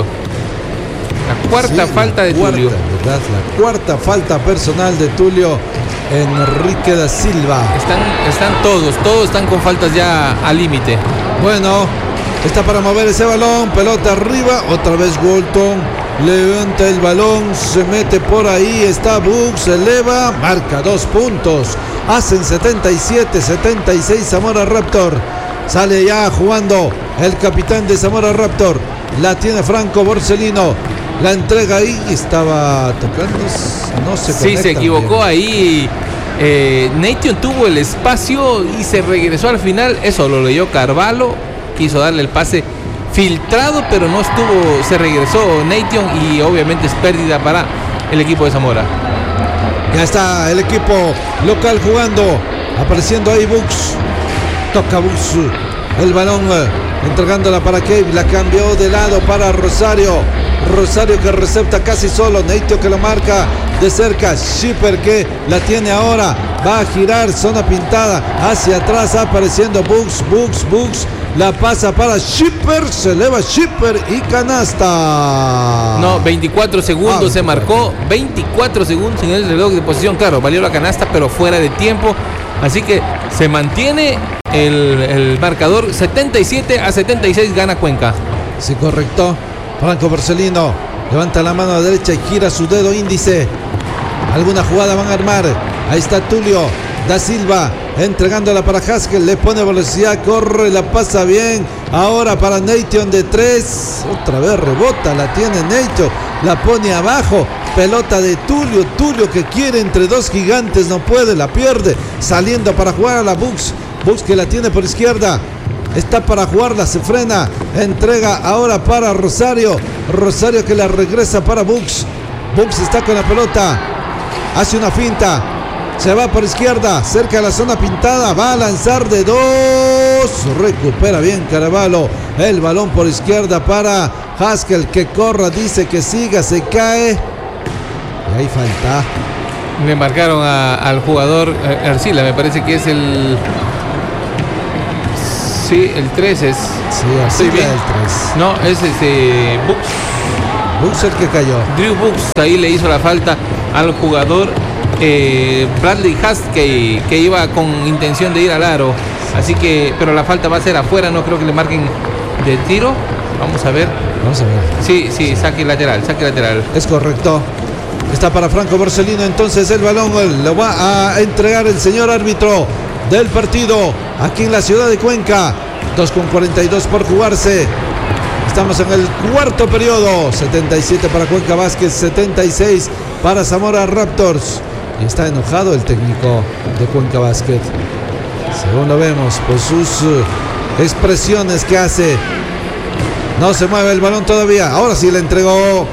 La cuarta sí, falta la de cuarta, Tulio. ¿verdad? La cuarta falta personal de Tulio Enrique da Silva. Están, están todos, todos están con faltas ya al límite. Bueno. Está para mover ese balón, pelota arriba, otra vez Walton, levanta el balón, se mete por ahí, está Bux, se eleva, marca dos puntos, hacen setenta y siete, setenta y seis Zamora Raptor, sale ya jugando el capitán de Zamora Raptor, la tiene Franco Borselino, la entrega ahí, estaba tocando, no se conecta. Sí, se equivocó bien. Ahí, eh, Nation tuvo el espacio y se regresó al final, eso lo leyó Carvalho. Quiso darle el pase filtrado, pero no estuvo, se regresó Nation y obviamente es pérdida para el equipo de Zamora. Ya está el equipo local jugando, apareciendo ahí Bux, toca Bux, el balón entregándola para Cape, la cambió de lado para Rosario, Rosario que recepta casi solo, Nation que lo marca de cerca, Shipper que la tiene ahora, va a girar, zona pintada, hacia atrás apareciendo Bux, Bux, Bux. La pasa para Shipper, se eleva Shipper y canasta. No, veinticuatro segundos ah, se marcó, veinticuatro segundos en el reloj de posición. Claro, valió la canasta, pero fuera de tiempo. Así que se mantiene el, el marcador setenta y siete a setenta y seis, gana Cuenca. Sí, correcto. Franco Borselino levanta la mano derecha y gira su dedo índice. Alguna jugada van a armar. Ahí está Tulio da Silva entregándola para Haskell, le pone velocidad, corre, la pasa bien, ahora para Nation de tres, otra vez rebota, la tiene Nation, la pone abajo, pelota de Tulio, Tulio que quiere entre dos gigantes, no puede, la pierde, saliendo para jugar a la Bux, Bux que la tiene por izquierda, está para jugarla, se frena, entrega ahora para Rosario, Rosario que la regresa para Bux, Bux está con la pelota, hace una finta, se va por izquierda, cerca de la zona pintada, va a lanzar de dos, recupera bien Carvalho, el balón por izquierda para Haskell que corra, dice que siga, se cae. Y ahí falta. Le marcaron a, al jugador eh, Arcila, me parece que es el... Sí, el tres es... Sí, Arcila el tres. No, es este... Books. Books el que cayó. Drew Books ahí le hizo la falta al jugador eh, Bradley Haskell, que, que iba con intención de ir al aro. Así que, pero la falta va a ser afuera, no creo que le marquen de tiro. Vamos a ver. Vamos a ver. Sí, sí, saque lateral, saque lateral. Es correcto. Está para Franco Borsellino, entonces el balón lo va a entregar el señor árbitro del partido aquí en la ciudad de Cuenca. dos con cuarenta y dos por jugarse. Estamos en el cuarto periodo. setenta y siete para Cuenca Basket, setenta y seis para Zamora Raptors. Y está enojado el técnico de Cuenca Basket, según lo vemos por sus uh, expresiones que hace. No se mueve el balón todavía. Ahora sí le entregó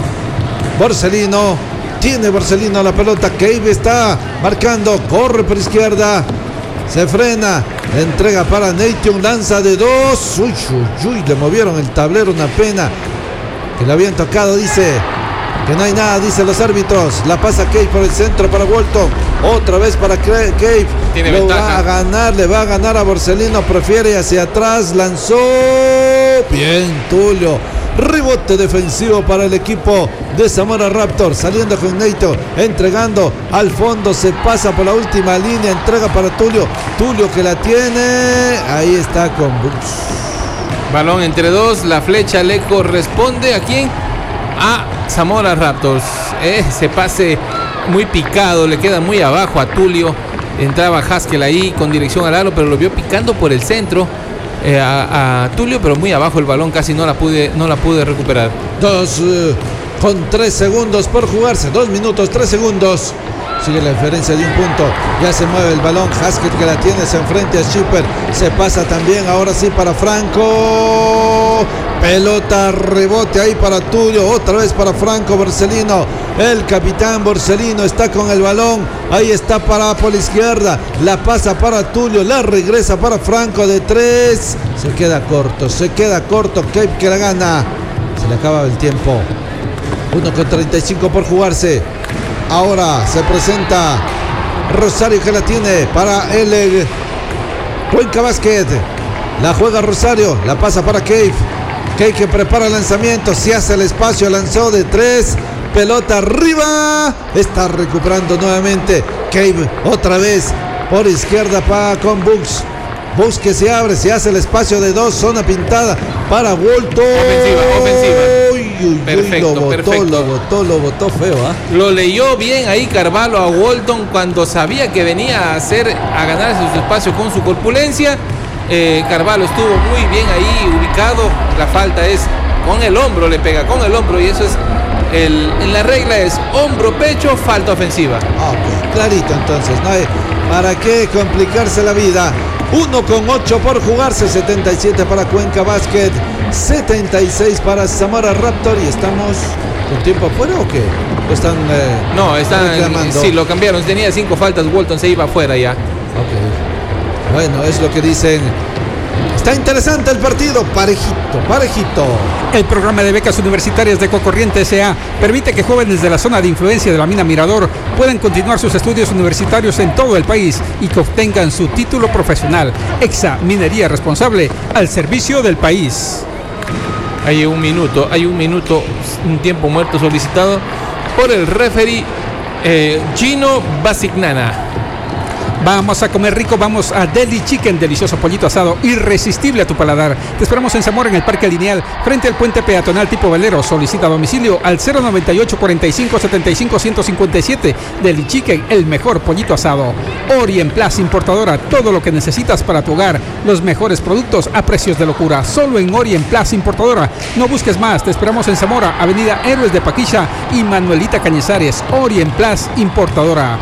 Borsellino. Tiene Borsellino la pelota. Cave está marcando. Corre por izquierda. Se frena. Le entrega para Nation. Lanza de dos. Uy, uy, uy. Le movieron el tablero. Una pena que le habían tocado. Dice que no hay nada. Dicen los árbitros. La pasa Cave por el centro para Walton. Otra vez para Cave. Tiene Lo ventaja. va a ganar. Le va a ganar a Borsellino. Prefiere hacia atrás. Lanzó. Bien, Tulio. Rebote defensivo para el equipo de Zamora Raptors. Saliendo con Neito, entregando al fondo. Se pasa por la última línea. Entrega para Tulio. Tulio que la tiene. Ahí está con Books. Balón entre dos. La flecha le corresponde. ¿A quién? A Zamora Raptors. Ese pase muy picado. Le queda muy abajo a Tulio. Entraba Haskell ahí con dirección al aro, pero lo vio picando por el centro. Eh, a, a Tulio, pero muy abajo el balón, casi no la pude, no la pude recuperar. Dos uh, con tres segundos por jugarse, dos minutos, tres segundos. Sigue la diferencia de un punto. Ya se mueve el balón. Haskell que la tiene, se enfrenta a Schipper. Se pasa también, ahora sí para Franco. Pelota, rebote ahí para Tulio. Otra vez para Franco Borsellino. El capitán Borsellino está con el balón. Ahí está para por la izquierda. La pasa para Tulio. La regresa para Franco de tres. Se queda corto, se queda corto. Cape que la gana. Se le acaba el tiempo. uno con treinta y cinco por jugarse. Ahora se presenta Rosario que la tiene para el, el Cuenca Basket. La juega Rosario, la pasa para Cave. Cave que prepara el lanzamiento, se hace el espacio, lanzó de tres. Pelota arriba. Está recuperando nuevamente Cave otra vez por izquierda para con Books. Books que se abre, se hace el espacio de dos, zona pintada para Walton. Ofensiva, ofensiva. Uy, uy, Perfecto, uy, lo botó, perfecto. lo botó, lo botó feo, ¿ah? ¿eh? Lo leyó bien ahí Carvalho a Walton cuando sabía que venía a hacer, a ganarse su espacio con su corpulencia. Eh, Carvalho estuvo muy bien ahí ubicado. La falta es con el hombro, le pega con el hombro y eso es el, en la regla es hombro, pecho, falta ofensiva. Ah, ok, clarito entonces, no hay para qué complicarse la vida. uno con ocho por jugarse, setenta y siete para Cuenca Basket, setenta y seis para Zamora Raptor. Y estamos con tiempo afuera o qué? ¿O están eh, No, están, reclamando? sí, lo cambiaron, tenía cinco faltas, Walton se iba afuera ya. Ok, bueno, es lo que dicen. Está interesante el partido, parejito, parejito. El programa de becas universitarias de Ecocorriente S A permite que jóvenes de la zona de influencia de la mina Mirador puedan continuar sus estudios universitarios en todo el país y que obtengan su título profesional. Exa Minería Responsable al servicio del país. Hay un minuto, hay un minuto, un tiempo muerto solicitado por el referee eh, Gino Basignana. Vamos a comer rico, vamos a Deli Chicken, delicioso pollito asado, irresistible a tu paladar. Te esperamos en Zamora, en el Parque Lineal, frente al puente peatonal tipo velero. Solicita domicilio al cero noventa y ocho, cuarenta y cinco, setenta y cinco, ciento cincuenta y siete. Deli Chicken, el mejor pollito asado. Orient Plus Importadora, todo lo que necesitas para tu hogar. Los mejores productos a precios de locura, solo en Orient Plus Importadora. No busques más, te esperamos en Zamora, Avenida Héroes de Paquilla y Manuelita Cañizares. Orient Plus Importadora.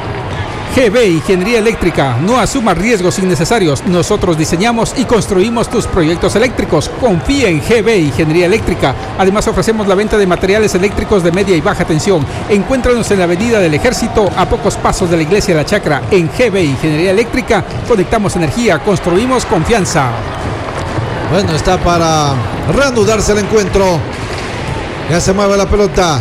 G B Ingeniería Eléctrica, no asumas riesgos innecesarios. Nosotros diseñamos y construimos tus proyectos eléctricos. Confía en G B Ingeniería Eléctrica. Además ofrecemos la venta de materiales eléctricos de media y baja tensión. Encuéntranos en la Avenida del Ejército, a pocos pasos de la Iglesia de la Chacra. En G B Ingeniería Eléctrica conectamos energía, construimos confianza. Bueno, está para reanudarse el encuentro. Ya se mueve la pelota.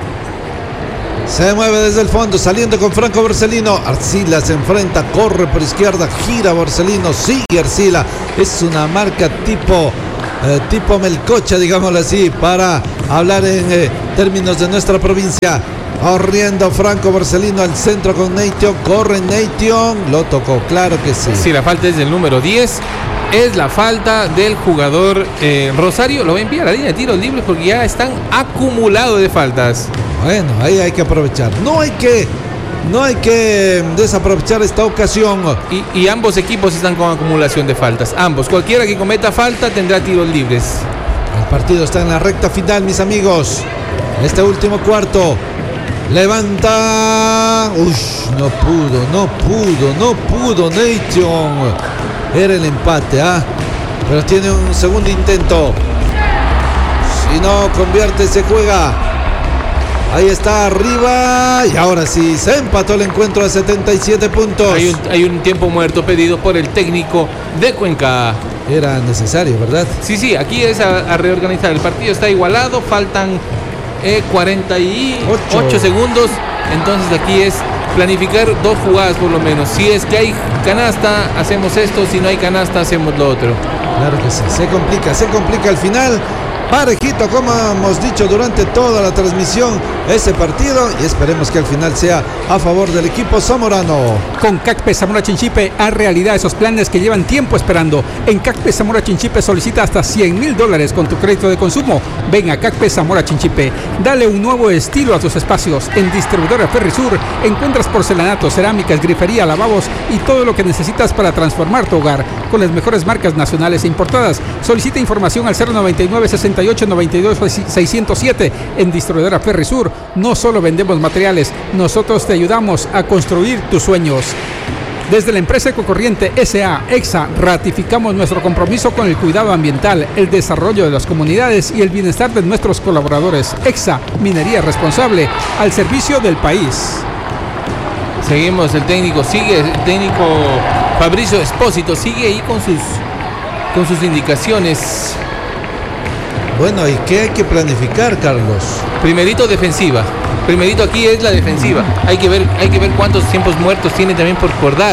Se mueve desde el fondo, saliendo con Franco Borsellino. Arcila se enfrenta, corre por izquierda, gira Borsellino, sigue Arcila. Es una marca tipo, eh, tipo Melcocha, digámoslo así, para hablar en eh, términos de nuestra provincia. Corriendo Franco Borsellino al centro con Nation. Corre Nation, lo tocó, claro que sí. Sí, la falta es del número diez. Es la falta del jugador eh, Rosario. Lo va a enviar a la línea de tiros libres porque ya están acumulados de faltas. Bueno, ahí hay que aprovechar. No hay que, no hay que desaprovechar esta ocasión. Y, y ambos equipos están con acumulación de faltas. Ambos. Cualquiera que cometa falta tendrá tiros libres. El partido está en la recta final, mis amigos. Este último cuarto. Levanta. Uy, no pudo, no pudo, no pudo Nation. Era el empate, ¿ah? ¿eh? Pero tiene un segundo intento. Si no convierte, se juega. Ahí está arriba. Y ahora sí, se empató el encuentro a setenta y siete puntos. Hay un, hay un tiempo muerto pedido por el técnico de Cuenca. Era necesario, ¿verdad? Sí, sí, aquí es a, a reorganizar. El partido está igualado. Faltan eh, cuarenta y ocho segundos. Entonces aquí es planificar dos jugadas por lo menos. Si es que hay canasta, hacemos esto. Si no hay canasta, hacemos lo otro. Claro que sí, se complica, se complica al final. Parejito, como hemos dicho durante toda la transmisión, ese partido, y esperemos que al final sea a favor del equipo zamorano. Con CACPE Zamora Chinchipe, haz realidad esos planes que llevan tiempo esperando. En CACPE Zamora Chinchipe solicita hasta cien mil dólares con tu crédito de consumo. Ven a CACPE Zamora Chinchipe, dale un nuevo estilo a tus espacios. En Distribuidora Ferrisur encuentras porcelanatos, cerámicas, grifería, lavabos y todo lo que necesitas para transformar tu hogar con las mejores marcas nacionales e importadas. Solicita información al cero noventa y nueve, sesenta y ocho, noventa y dos, seiscientos siete. En Distribuidora Ferrisur no solo vendemos materiales, nosotros te ayudamos a construir tus sueños. Desde la empresa Ecocorriente S A EXA ratificamos nuestro compromiso con el cuidado ambiental, el desarrollo de las comunidades y el bienestar de nuestros colaboradores. EXA, minería responsable, al servicio del país. Seguimos, el técnico sigue, el técnico Fabricio Espósito sigue ahí con sus, con sus indicaciones. Bueno, ¿y qué hay que planificar, Carlos? Primerito defensiva. Primerito aquí es la defensiva. Hay que ver, hay que ver cuántos tiempos muertos tiene también por, por dar.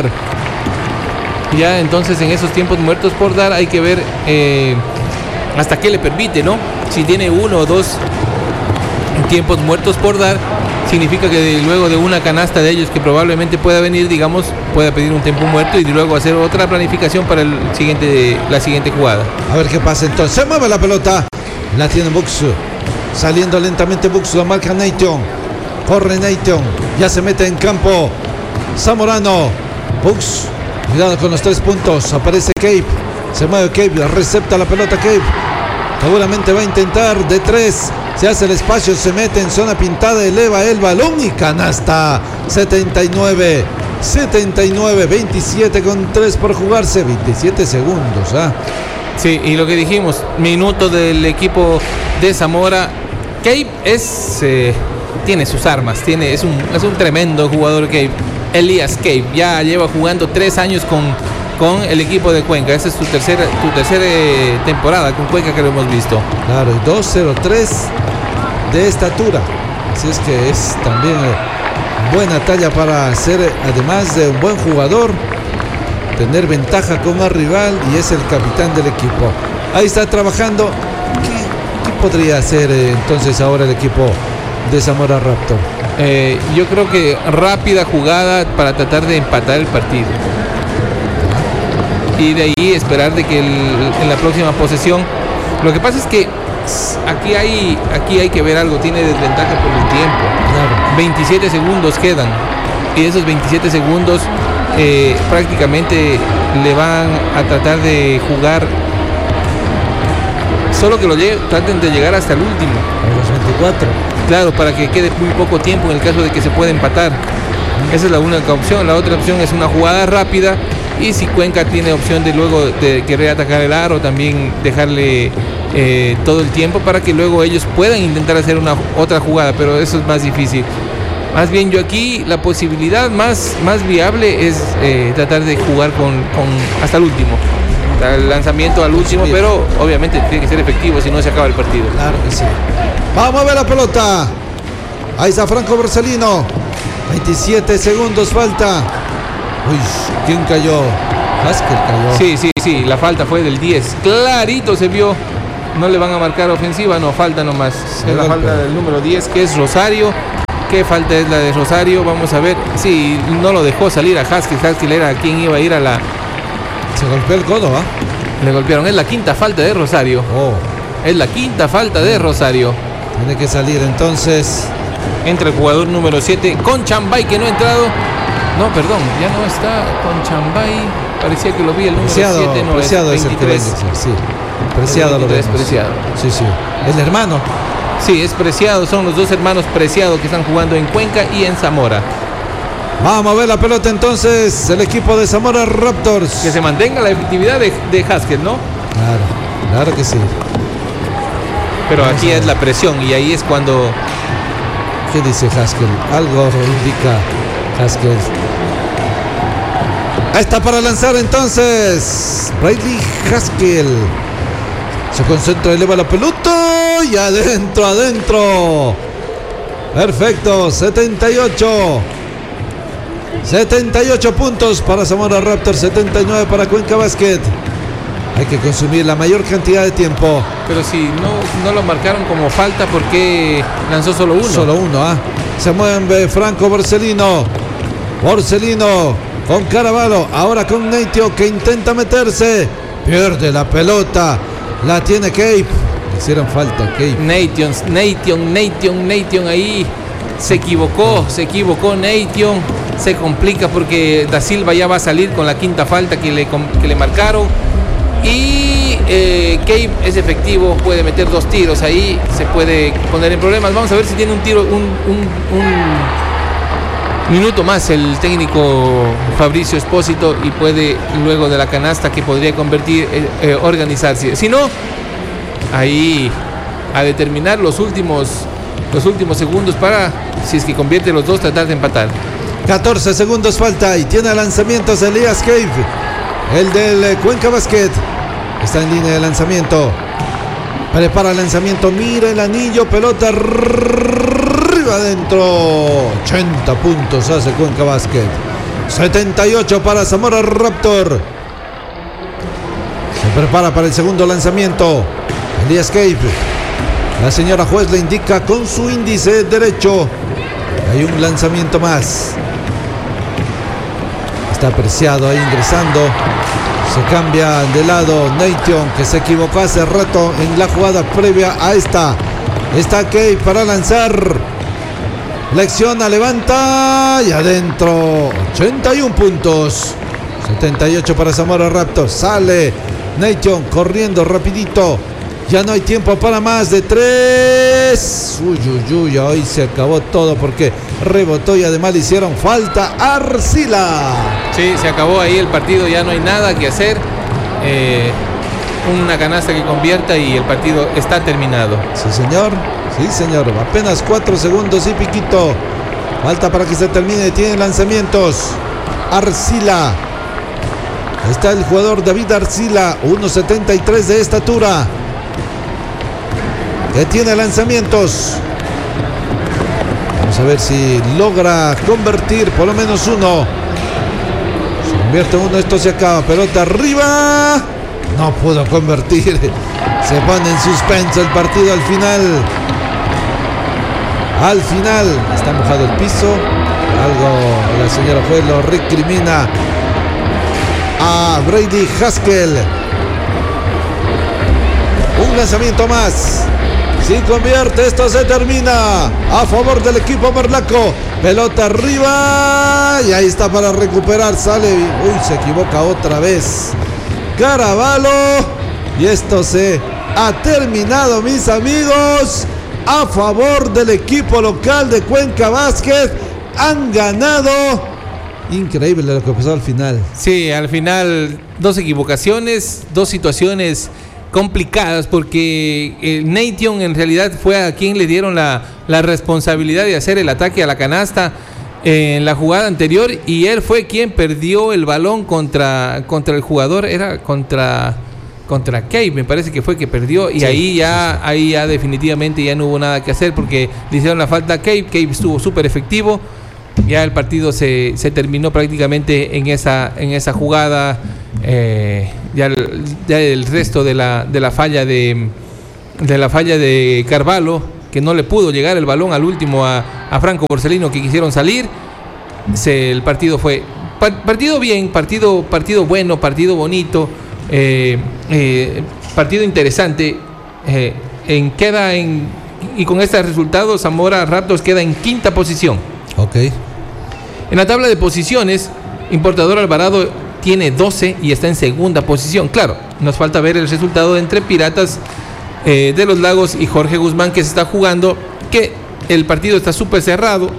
Ya, entonces en esos tiempos muertos por dar hay que ver eh, hasta qué le permite, ¿no? Si tiene uno o dos tiempos muertos por dar, significa que luego de una canasta de ellos que probablemente pueda venir, digamos, pueda pedir un tiempo muerto y luego hacer otra planificación para el siguiente, la siguiente jugada. A ver qué pasa entonces. Se mueve la pelota. La tiene Bux. Saliendo lentamente Bux. La marca Nation. Corre Nation. Ya se mete en campo Zamorano. Bux. Cuidado con los tres puntos. Aparece Cape. Se mueve Cape. Recepta la pelota Cape. Seguramente va a intentar de tres. Se hace el espacio. Se mete en zona pintada. Eleva el balón y canasta. setenta y nueve. setenta y nueve. veintisiete con tres por jugarse. veintisiete segundos. ¿Ah? Sí, y lo que dijimos, minuto del equipo de Zamora. Cape es eh, tiene sus armas, tiene, es, un, es un tremendo jugador Cape. Elías Cape ya lleva jugando tres años con, con el equipo de Cuenca. Esa es tu tercera, tu tercera eh, temporada con Cuenca que lo hemos visto. Claro, y dos cero tres de estatura. Así es que es también eh, buena talla para ser, además de un buen jugador, tener ventaja con el rival, y es el capitán del equipo. Ahí está trabajando. ¿Qué, qué podría hacer eh, entonces ahora el equipo de Zamora Raptor? Eh, yo creo que rápida jugada para tratar de empatar el partido. Y de ahí esperar de que el, en la próxima posesión. Lo que pasa es que aquí hay, aquí hay que ver algo. Tiene desventaja por el tiempo. Claro. veintisiete segundos quedan. Y esos veintisiete segundos Eh, prácticamente le van a tratar de jugar, solo que lo traten de llegar hasta el último, a los veinticuatro, claro, para que quede muy poco tiempo en el caso de que se pueda empatar. Esa es la única opción. La otra opción es una jugada rápida, y si Cuenca tiene opción de luego de querer atacar el aro, también dejarle eh, todo el tiempo para que luego ellos puedan intentar hacer una otra jugada, pero eso es más difícil. Más bien yo aquí la posibilidad más, más viable es eh, tratar de jugar con, con hasta el último. el lanzamiento al último, Sí. pero obviamente tiene que ser efectivo, si no se acaba el partido. Claro que sí. Vamos a ver la pelota. Ahí está Franco Borsellino. veintisiete segundos falta. Uy, ¿quién cayó? Haskell cayó. Sí, sí, sí, la falta fue del diez. Clarito se vio. No le van a marcar ofensiva, no, falta nomás. Se Es la golpea. falta del número diez, que es Rosario. ¿Qué falta es la de Rosario? Vamos a ver. Sí, no lo dejó salir a Haskell. Haskell era quien iba a ir a la... Se golpeó el codo, ¿va? Le golpearon. Es la quinta falta de Rosario. Oh, Es la quinta falta de Rosario. tiene que salir entonces. Entra el jugador número siete con Chambay, que no ha entrado. No, perdón, ya no está con Chambay. Parecía que lo vi el número Preciado, siete, no Preciado es es el que veintitrés. vende, sí. Preciado lo veintitrés, vemos. Preciado. Sí, sí. El hermano. Sí, es Preciado, son los dos hermanos Preciado que están jugando en Cuenca y en Zamora. Vamos a ver la pelota entonces. El equipo de Zamora Raptors. Que se mantenga la efectividad de, de Haskell, ¿no? Claro, claro que sí. Pero aquí es la presión y ahí es cuando... ¿Qué dice Haskell? Algo indica Haskell. Ahí está para lanzar entonces Brady Haskell. Se concentra, eleva la pelota y adentro, adentro. Perfecto, setenta y ocho. setenta y ocho puntos para Zamora Raptors, setenta y nueve para Cuenca Basket. Hay que consumir la mayor cantidad de tiempo. Pero si no, no lo marcaron como falta, ¿por qué lanzó solo uno? Solo uno, ¿ah? Se mueve Franco Borsellino. Borsellino con Caravalo. Ahora con Neitio que intenta meterse. Pierde la pelota. La tiene Cape. Le hicieron falta Cape. Nation, Nation, Nation, Nation ahí. Se equivocó, se equivocó Nation. Se complica porque Da Silva ya va a salir con la quinta falta que le, que le marcaron. Y eh, Cape es efectivo, puede meter dos tiros ahí, se puede poner en problemas. Vamos a ver si tiene un tiro, un, un, un minuto más el técnico Fabricio Espósito y puede luego de la canasta que podría convertir, eh, eh, organizarse. Si no, ahí a determinar los últimos, los últimos segundos para, si es que convierte los dos, tratar de empatar. catorce segundos falta y tiene lanzamientos Elías Cape. El del Cuenca Basket está en línea de lanzamiento. Prepara el lanzamiento. Mira el anillo. Pelota arriba adentro. ochenta puntos hace Cuenca Basket. setenta y ocho para Zamora Raptor. Se prepara para el segundo lanzamiento. Elías Cape. La señora juez le indica con su índice derecho. Hay un lanzamiento más. Está Preciado ahí ingresando. Se cambia de lado Nation, que se equivocó hace rato en la jugada previa a esta. Está Cape para lanzar. Flexiona, levanta y adentro. ochenta y uno puntos. setenta y ocho para Zamora Raptors. Sale Nation corriendo rapidito. Ya no hay tiempo para más de tres. Uy, uy, uy, hoy se acabó todo porque rebotó y además le hicieron falta a Arcila. Sí, se acabó ahí el partido, ya no hay nada que hacer. Eh, una canasta que convierta y el partido está terminado. Sí, señor. Sí, señor. Apenas cuatro segundos y piquito. Falta para que se termine. Tiene lanzamientos. Arcila. Ahí está el jugador David Arcila. uno setenta y tres de estatura. Que tiene lanzamientos. Vamos a ver si logra convertir por lo menos uno. Si convierte uno, esto se acaba. Pelota arriba. No pudo convertir. Se pone en suspenso el partido al final. Al final. Está mojado el piso. Algo la señora juez lo recrimina a Brady Haskell. Un lanzamiento más. Si convierte, esto se termina a favor del equipo berlaco. Pelota arriba. Y ahí está para recuperar. Sale. Uy, se equivoca otra vez Caravalo. Y esto se ha terminado, mis amigos, a favor del equipo local de Cuenca Basket. Han ganado. Increíble lo que pasó al final. Sí, al final dos equivocaciones, dos situaciones complicadas porque el Nation en realidad fue a quien le dieron la, la responsabilidad de hacer el ataque a la canasta. en la jugada anterior y él fue quien perdió el balón contra, contra el jugador, era contra, contra Cave, me parece que fue que perdió y sí, ahí ya sí, sí. ahí ya definitivamente ya no hubo nada que hacer porque le hicieron la falta a Cave, Cave estuvo súper efectivo, ya el partido se, se terminó prácticamente en esa, en esa jugada, eh, ya, el, ya el resto de la, de la falla de, de la falla de Carvalho, que no le pudo llegar el balón al último a, a Franco Borsellino, que quisieron salir. Se, el partido fue pa, partido bien, partido, partido bueno, partido bonito, eh, eh, partido interesante. Eh, en, queda en, y con este resultado, Zamora Raptors queda en quinta posición. Ok. En la tabla de posiciones, Importador Alvarado tiene doce y está en segunda posición. Claro, nos falta ver el resultado entre Piratas Eh, de los Lagos y Jorge Guzmán, que se está jugando, que el partido está súper cerrado.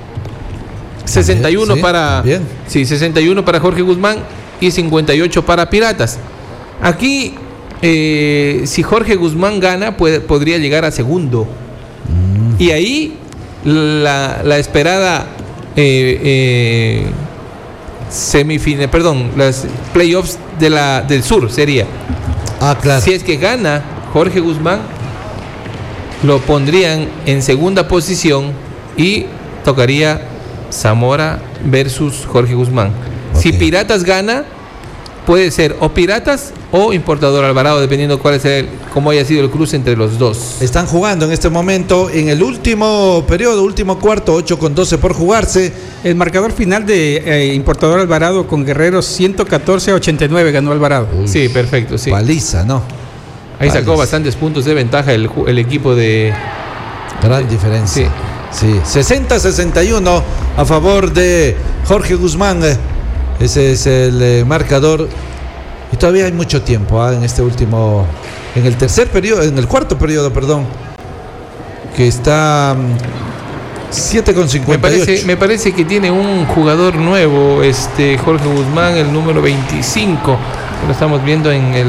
sesenta y uno, sí, para bien. Sí, sesenta y uno para Jorge Guzmán y cincuenta y ocho para Piratas. Aquí eh, si Jorge Guzmán gana puede, podría llegar a segundo mm. y ahí la, la esperada eh, eh, semifinal, perdón, las playoffs de la, del sur sería. Ah, claro. Si es que gana Jorge Guzmán, lo pondrían en segunda posición y tocaría Zamora versus Jorge Guzmán. Okay. Si Piratas gana, puede ser o Piratas o Importador Alvarado, dependiendo cuál es el, cómo haya sido el cruce entre los dos. Están jugando en este momento en el último periodo, último cuarto, ocho con doce por jugarse. El marcador final de eh, Importador Alvarado con Guerreros ciento catorce a ochenta y nueve ganó Alvarado. Uy, sí, perfecto, sí. Paliza, ¿no? Ahí sacó Paliza. Bastantes puntos de ventaja el, el equipo de... Gran diferencia. Sí. Sí. sesenta a sesenta y uno a favor de Jorge Guzmán. Ese es el eh, marcador. Y todavía hay mucho tiempo ¿eh? en este último... En el tercer periodo, en el cuarto periodo, perdón. Que está... siete con cincuenta y ocho. Me parece, me parece que tiene un jugador nuevo, este Jorge Guzmán, el número veinticinco. Lo estamos viendo en el...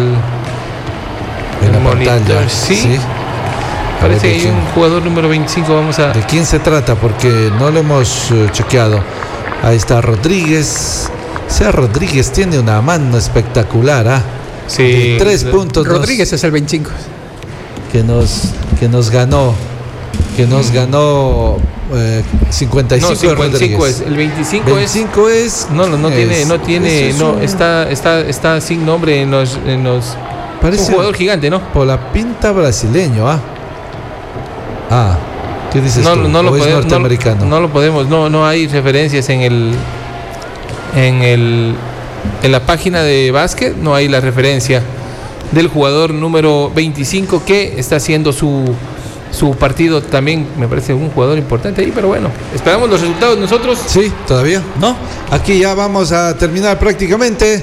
En la pantalla, sí. sí. Parece que hay un jugador número veinticinco. Vamos a... ¿De quién se trata? Porque no lo hemos uh, chequeado. Ahí está Rodríguez. O sea, Rodríguez tiene una mano espectacular. ¿ah? Sí. De tres puntos. Rodríguez nos, es el veinticinco. Que nos, que nos ganó. Que nos mm. ganó eh, cincuenta y cinco. No, cincuenta y cinco es. El veinticinco, veinticinco es. es no, no, no es, tiene. No tiene. Es no, un... está, está, está sin nombre en los. En los Parece un jugador gigante, ¿no? Por la pinta brasileño, ¿ah? Ah, ¿qué dices no, tú? No lo ¿O es podemos, norteamericano? No, no lo podemos, no, no hay referencias en el, en el, en la página de básquet, no hay la referencia del jugador número veinticinco que está haciendo su, su partido también, me parece un jugador importante ahí, pero bueno, esperamos los resultados nosotros. Sí, todavía, ¿no? Aquí ya vamos a terminar prácticamente.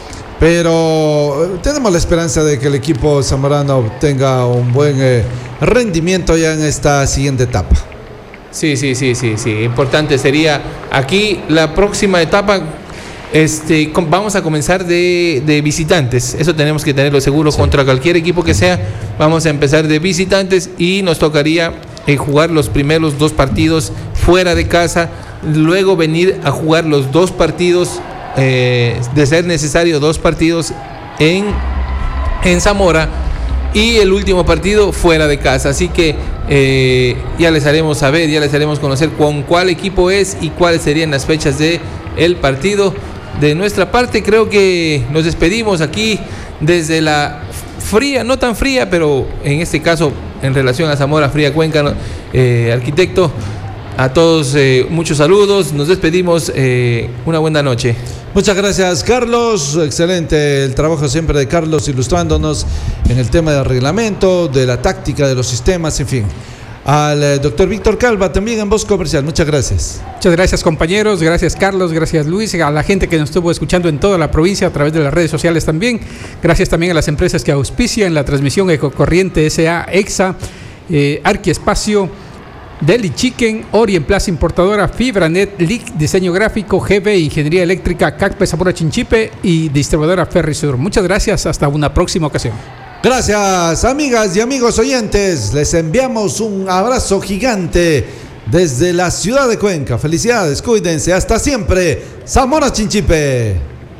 Pero tenemos la esperanza de que el equipo zamorano obtenga un buen eh, rendimiento ya en esta siguiente etapa. Sí, sí, sí, sí, sí. Importante sería aquí la próxima etapa. Este, com- vamos a comenzar de, de visitantes. Eso tenemos que tenerlo seguro, sí. Contra cualquier equipo que sea. Vamos a empezar de visitantes y nos tocaría eh, jugar los primeros dos partidos fuera de casa. Luego venir a jugar los dos partidos. Eh, de ser necesario dos partidos en, en Zamora y el último partido fuera de casa, así que eh, ya les haremos saber, ya les haremos conocer con cuál equipo es y cuáles serían las fechas de el partido. De nuestra parte creo que nos despedimos aquí desde la fría, no tan fría, pero en este caso en relación a Zamora, fría Cuenca. eh, arquitecto, a todos eh, muchos saludos, nos despedimos, eh, una buena noche. Muchas gracias, Carlos. Excelente el trabajo siempre de Carlos, ilustrándonos en el tema del reglamento, de la táctica, de los sistemas, en fin. Al eh, doctor Víctor Calva, también en Voz Comercial. Muchas gracias. Muchas gracias, compañeros. Gracias, Carlos. Gracias, Luis. A la gente que nos estuvo escuchando en toda la provincia a través de las redes sociales también. Gracias también a las empresas que auspician la transmisión: Ecocorriente S A, EXA, eh, Arquiespacio, Deli Chicken, Orient Plaza Importadora, Fibranet, L I C, Diseño Gráfico, G B, Ingeniería Eléctrica, C A C P, Zamora Chinchipe y Distribuidora Ferrisur. Muchas gracias, hasta una próxima ocasión. Gracias, amigas y amigos oyentes. Les enviamos un abrazo gigante desde la ciudad de Cuenca. Felicidades, cuídense, hasta siempre. Zamora Chinchipe.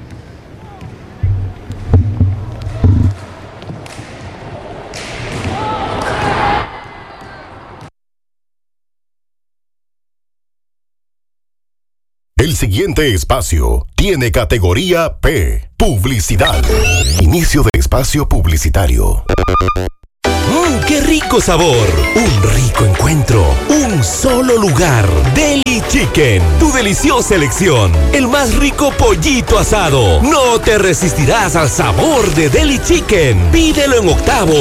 El siguiente espacio tiene categoría P, publicidad. Inicio de espacio publicitario. ¡Mmm, qué rico sabor! Un rico encuentro. Un solo lugar. Deli Chicken. Tu deliciosa elección. El más rico pollito asado. No te resistirás al sabor de Deli Chicken. Pídelo en octavos